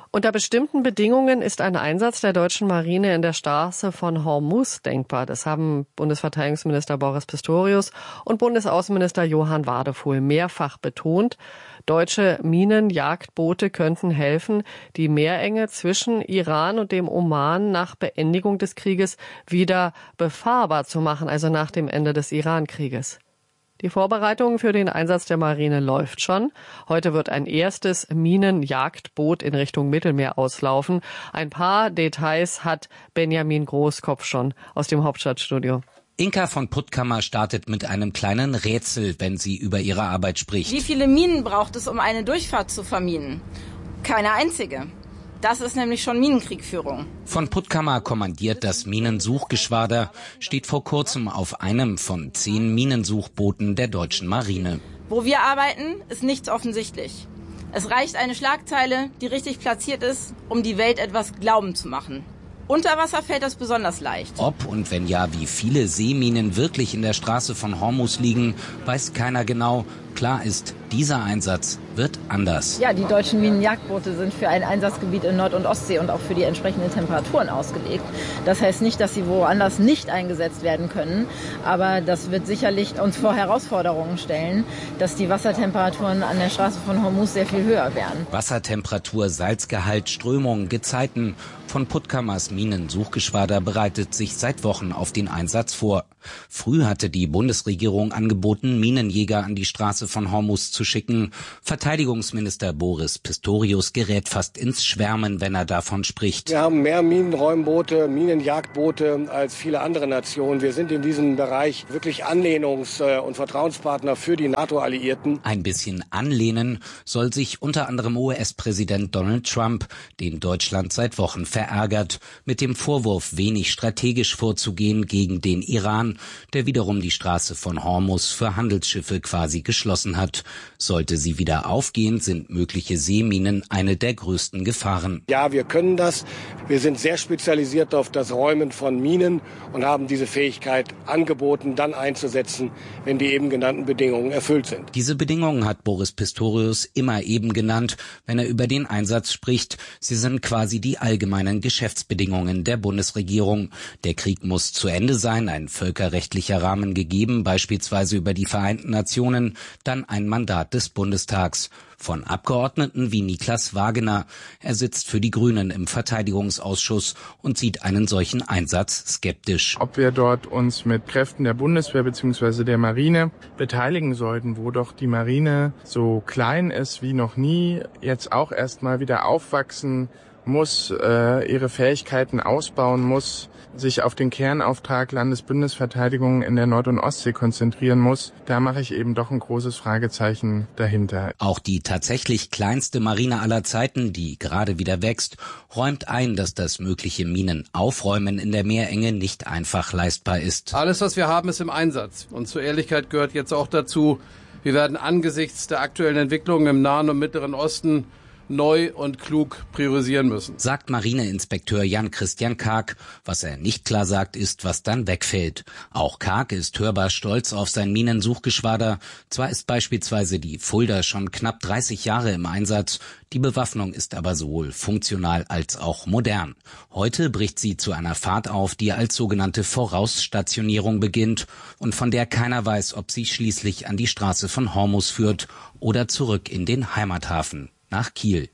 Unter bestimmten Bedingungen ist ein Einsatz der deutschen Marine in der Straße von Hormuz denkbar. Das haben Bundesverteidigungsminister Boris Pistorius und Bundesaußenminister Johann Wadefuhl mehrfach betont. Deutsche Minenjagdboote könnten helfen, die Meerenge zwischen Iran und dem Oman nach Beendigung des Krieges wieder befahrbar zu machen, also nach dem Ende des Iran-Krieges. Die Vorbereitung für den Einsatz der Marine läuft schon. Heute wird ein erstes Minenjagdboot in Richtung Mittelmeer auslaufen. Ein paar Details hat Benjamin Großkopf schon aus dem Hauptstadtstudio. Inka von Puttkammer startet mit einem kleinen Rätsel, wenn sie über ihre Arbeit spricht. Wie viele Minen braucht es, um eine Durchfahrt zu verminen? Keine einzige. Das ist nämlich schon Minenkriegführung. Von Puttkammer kommandiert das Minensuchgeschwader, steht vor kurzem auf einem von 10 Minensuchbooten der deutschen Marine. Wo wir arbeiten, ist nichts offensichtlich. Es reicht eine Schlagzeile, die richtig platziert ist, um die Welt etwas glauben zu machen. Unter Wasser fällt das besonders leicht. Ob und wenn ja, wie viele Seeminen wirklich in der Straße von Hormuz liegen, weiß keiner genau. Klar ist, dieser Einsatz wird anders. Ja, die deutschen Minenjagdboote sind für ein Einsatzgebiet in Nord- und Ostsee und auch für die entsprechenden Temperaturen ausgelegt. Das heißt nicht, dass sie woanders nicht eingesetzt werden können, aber das wird sicherlich uns vor Herausforderungen stellen, dass die Wassertemperaturen an der Straße von Hormuz sehr viel höher werden. Wassertemperatur, Salzgehalt, Strömung, Gezeiten. Von Puttkammers Minensuchgeschwader bereitet sich seit Wochen auf den Einsatz vor. Früh hatte die Bundesregierung angeboten, Minenjäger an die Straße von Hormuz zu schicken. Verteidigungsminister Boris Pistorius gerät fast ins Schwärmen, wenn er davon spricht. Wir haben mehr Minenräumboote, Minenjagdboote als viele andere Nationen. Wir sind in diesem Bereich wirklich Anlehnungs- und Vertrauenspartner für die NATO-Alliierten. Ein bisschen anlehnen soll sich unter anderem US-Präsident Donald Trump, den Deutschland seit Wochen verärgert, mit dem Vorwurf, wenig strategisch vorzugehen gegen den Iran, der wiederum die Straße von Hormuz für Handelsschiffe quasi geschlossen hat. Sollte sie wieder aufgehen, sind mögliche Seeminen eine der größten Gefahren. Ja, wir können das. Wir sind sehr spezialisiert auf das Räumen von Minen und haben diese Fähigkeit angeboten, dann einzusetzen, wenn die eben genannten Bedingungen erfüllt sind. Diese Bedingungen hat Boris Pistorius immer eben genannt, wenn er über den Einsatz spricht. Sie sind quasi die allgemeinen Geschäftsbedingungen der Bundesregierung. Der Krieg muss zu Ende sein, ein völkerrechtlicher Rahmen gegeben, beispielsweise über die Vereinten Nationen, dann ein Mandat des Bundestags. Von Abgeordneten wie Niklas Wagener. Er sitzt für die Grünen im Verteidigungsausschuss und sieht einen solchen Einsatz skeptisch. Ob wir dort uns mit Kräften der Bundeswehr bzw. der Marine beteiligen sollten, wo doch die Marine so klein ist wie noch nie, jetzt auch erstmal wieder aufwachsen muss, ihre Fähigkeiten ausbauen muss, sich auf den Kernauftrag Landesbündnisverteidigung in der Nord- und Ostsee konzentrieren muss, da mache ich eben doch ein großes Fragezeichen dahinter. Auch die tatsächlich kleinste Marine aller Zeiten, die gerade wieder wächst, räumt ein, dass das mögliche Minenaufräumen in der Meerenge nicht einfach leistbar ist. Alles, was wir haben, ist im Einsatz. Und zur Ehrlichkeit gehört jetzt auch dazu, wir werden angesichts der aktuellen Entwicklungen im Nahen und Mittleren Osten neu und klug priorisieren müssen. Sagt Marineinspekteur Jan-Christian Karg. Was er nicht klar sagt, ist, was dann wegfällt. Auch Karg ist hörbar stolz auf sein Minensuchgeschwader. Zwar ist beispielsweise die Fulda schon knapp 30 Jahre im Einsatz, die Bewaffnung ist aber sowohl funktional als auch modern. Heute bricht sie zu einer Fahrt auf, die als sogenannte Vorausstationierung beginnt und von der keiner weiß, ob sie schließlich an die Straße von Hormuz führt oder zurück in den Heimathafen. Nach Kiel.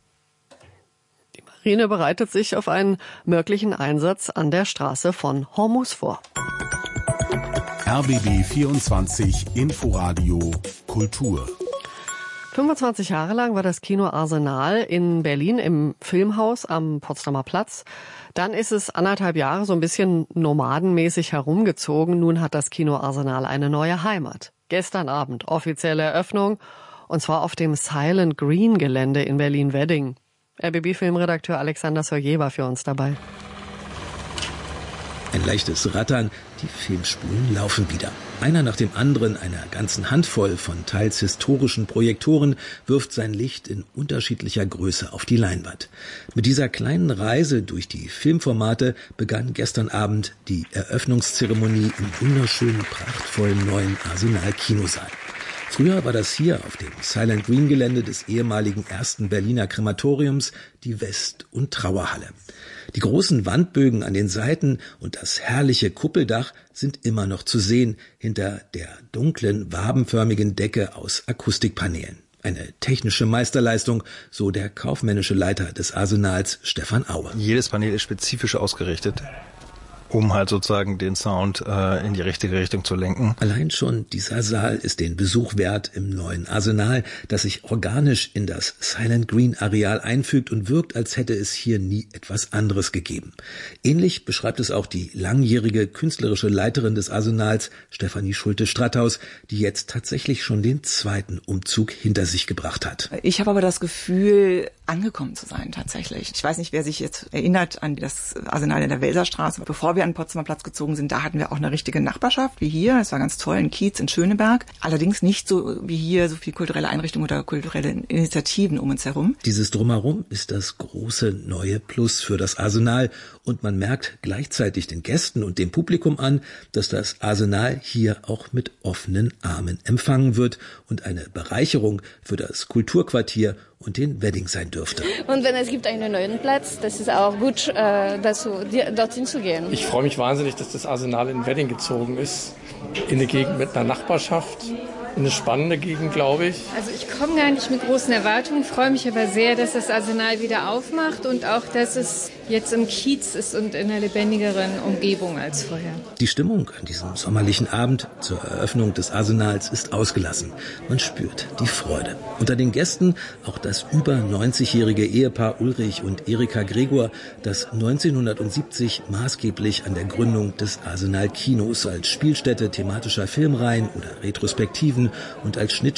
Die Marine bereitet sich auf einen möglichen Einsatz an der Straße von Hormuz vor. RBB 24 Inforadio Kultur. 25 Jahre lang war das Kino Arsenal in Berlin im Filmhaus am Potsdamer Platz. Dann ist es 1,5 Jahre so ein bisschen nomadenmäßig herumgezogen. Nun hat das Kino Arsenal eine neue Heimat. Gestern Abend offizielle Eröffnung. Und zwar auf dem Silent Green Gelände in Berlin-Wedding. RBB-Filmredakteur Alexander Soyer war für uns dabei. Ein leichtes Rattern, die Filmspulen laufen wieder. Einer nach dem anderen, einer ganzen Handvoll von teils historischen Projektoren, wirft sein Licht in unterschiedlicher Größe auf die Leinwand. Mit dieser kleinen Reise durch die Filmformate begann gestern Abend die Eröffnungszeremonie im wunderschönen, prachtvollen neuen Arsenal-Kinosaal. Früher war das hier auf dem Silent Green Gelände des ehemaligen 1. Berliner Krematoriums die West- und Trauerhalle. Die großen Wandbögen an den Seiten und das herrliche Kuppeldach sind immer noch zu sehen hinter der dunklen, wabenförmigen Decke aus Akustikpanelen. Eine technische Meisterleistung, so der kaufmännische Leiter des Arsenals Stefan Aue. Jedes Panel ist spezifisch ausgerichtet, um halt sozusagen den Sound in die richtige Richtung zu lenken. Allein schon dieser Saal ist den Besuch wert im neuen Arsenal, das sich organisch in das Silent Green Areal einfügt und wirkt, als hätte es hier nie etwas anderes gegeben. Ähnlich beschreibt es auch die langjährige künstlerische Leiterin des Arsenals, Stefanie Schulte-Stratthaus, die jetzt tatsächlich schon den zweiten Umzug hinter sich gebracht hat. Ich habe aber das Gefühl, angekommen zu sein tatsächlich. Ich weiß nicht, wer sich jetzt erinnert an das Arsenal in der Welserstraße. Bevor wir an den Potsdamer Platz gezogen sind, da hatten wir auch eine richtige Nachbarschaft wie hier. Es war ganz toll, in Kiez, in Schöneberg. Allerdings nicht so wie hier, so viel kulturelle Einrichtungen oder kulturelle Initiativen um uns herum. Dieses Drumherum ist das große neue Plus für das Arsenal und man merkt gleichzeitig den Gästen und dem Publikum an, dass das Arsenal hier auch mit offenen Armen empfangen wird und eine Bereicherung für das Kulturquartier und den Wedding sein dürfte. Und wenn es gibt einen neuen Platz, das ist auch gut, dorthin zu gehen. Ich freue mich wahnsinnig, dass das Arsenal in Wedding gezogen ist, in eine Gegend mit einer Nachbarschaft. Eine spannende Gegend, glaube ich. Also ich komme gar nicht mit großen Erwartungen, freue mich aber sehr, dass das Arsenal wieder aufmacht und auch, dass es jetzt im Kiez ist und in einer lebendigeren Umgebung als vorher. Die Stimmung an diesem sommerlichen Abend zur Eröffnung des Arsenals ist ausgelassen. Man spürt die Freude. Unter den Gästen auch das über 90-jährige Ehepaar Ulrich und Erika Gregor, das 1970 maßgeblich an der Gründung des Arsenal Kinos als Spielstätte thematischer Filmreihen oder Retrospektiven und als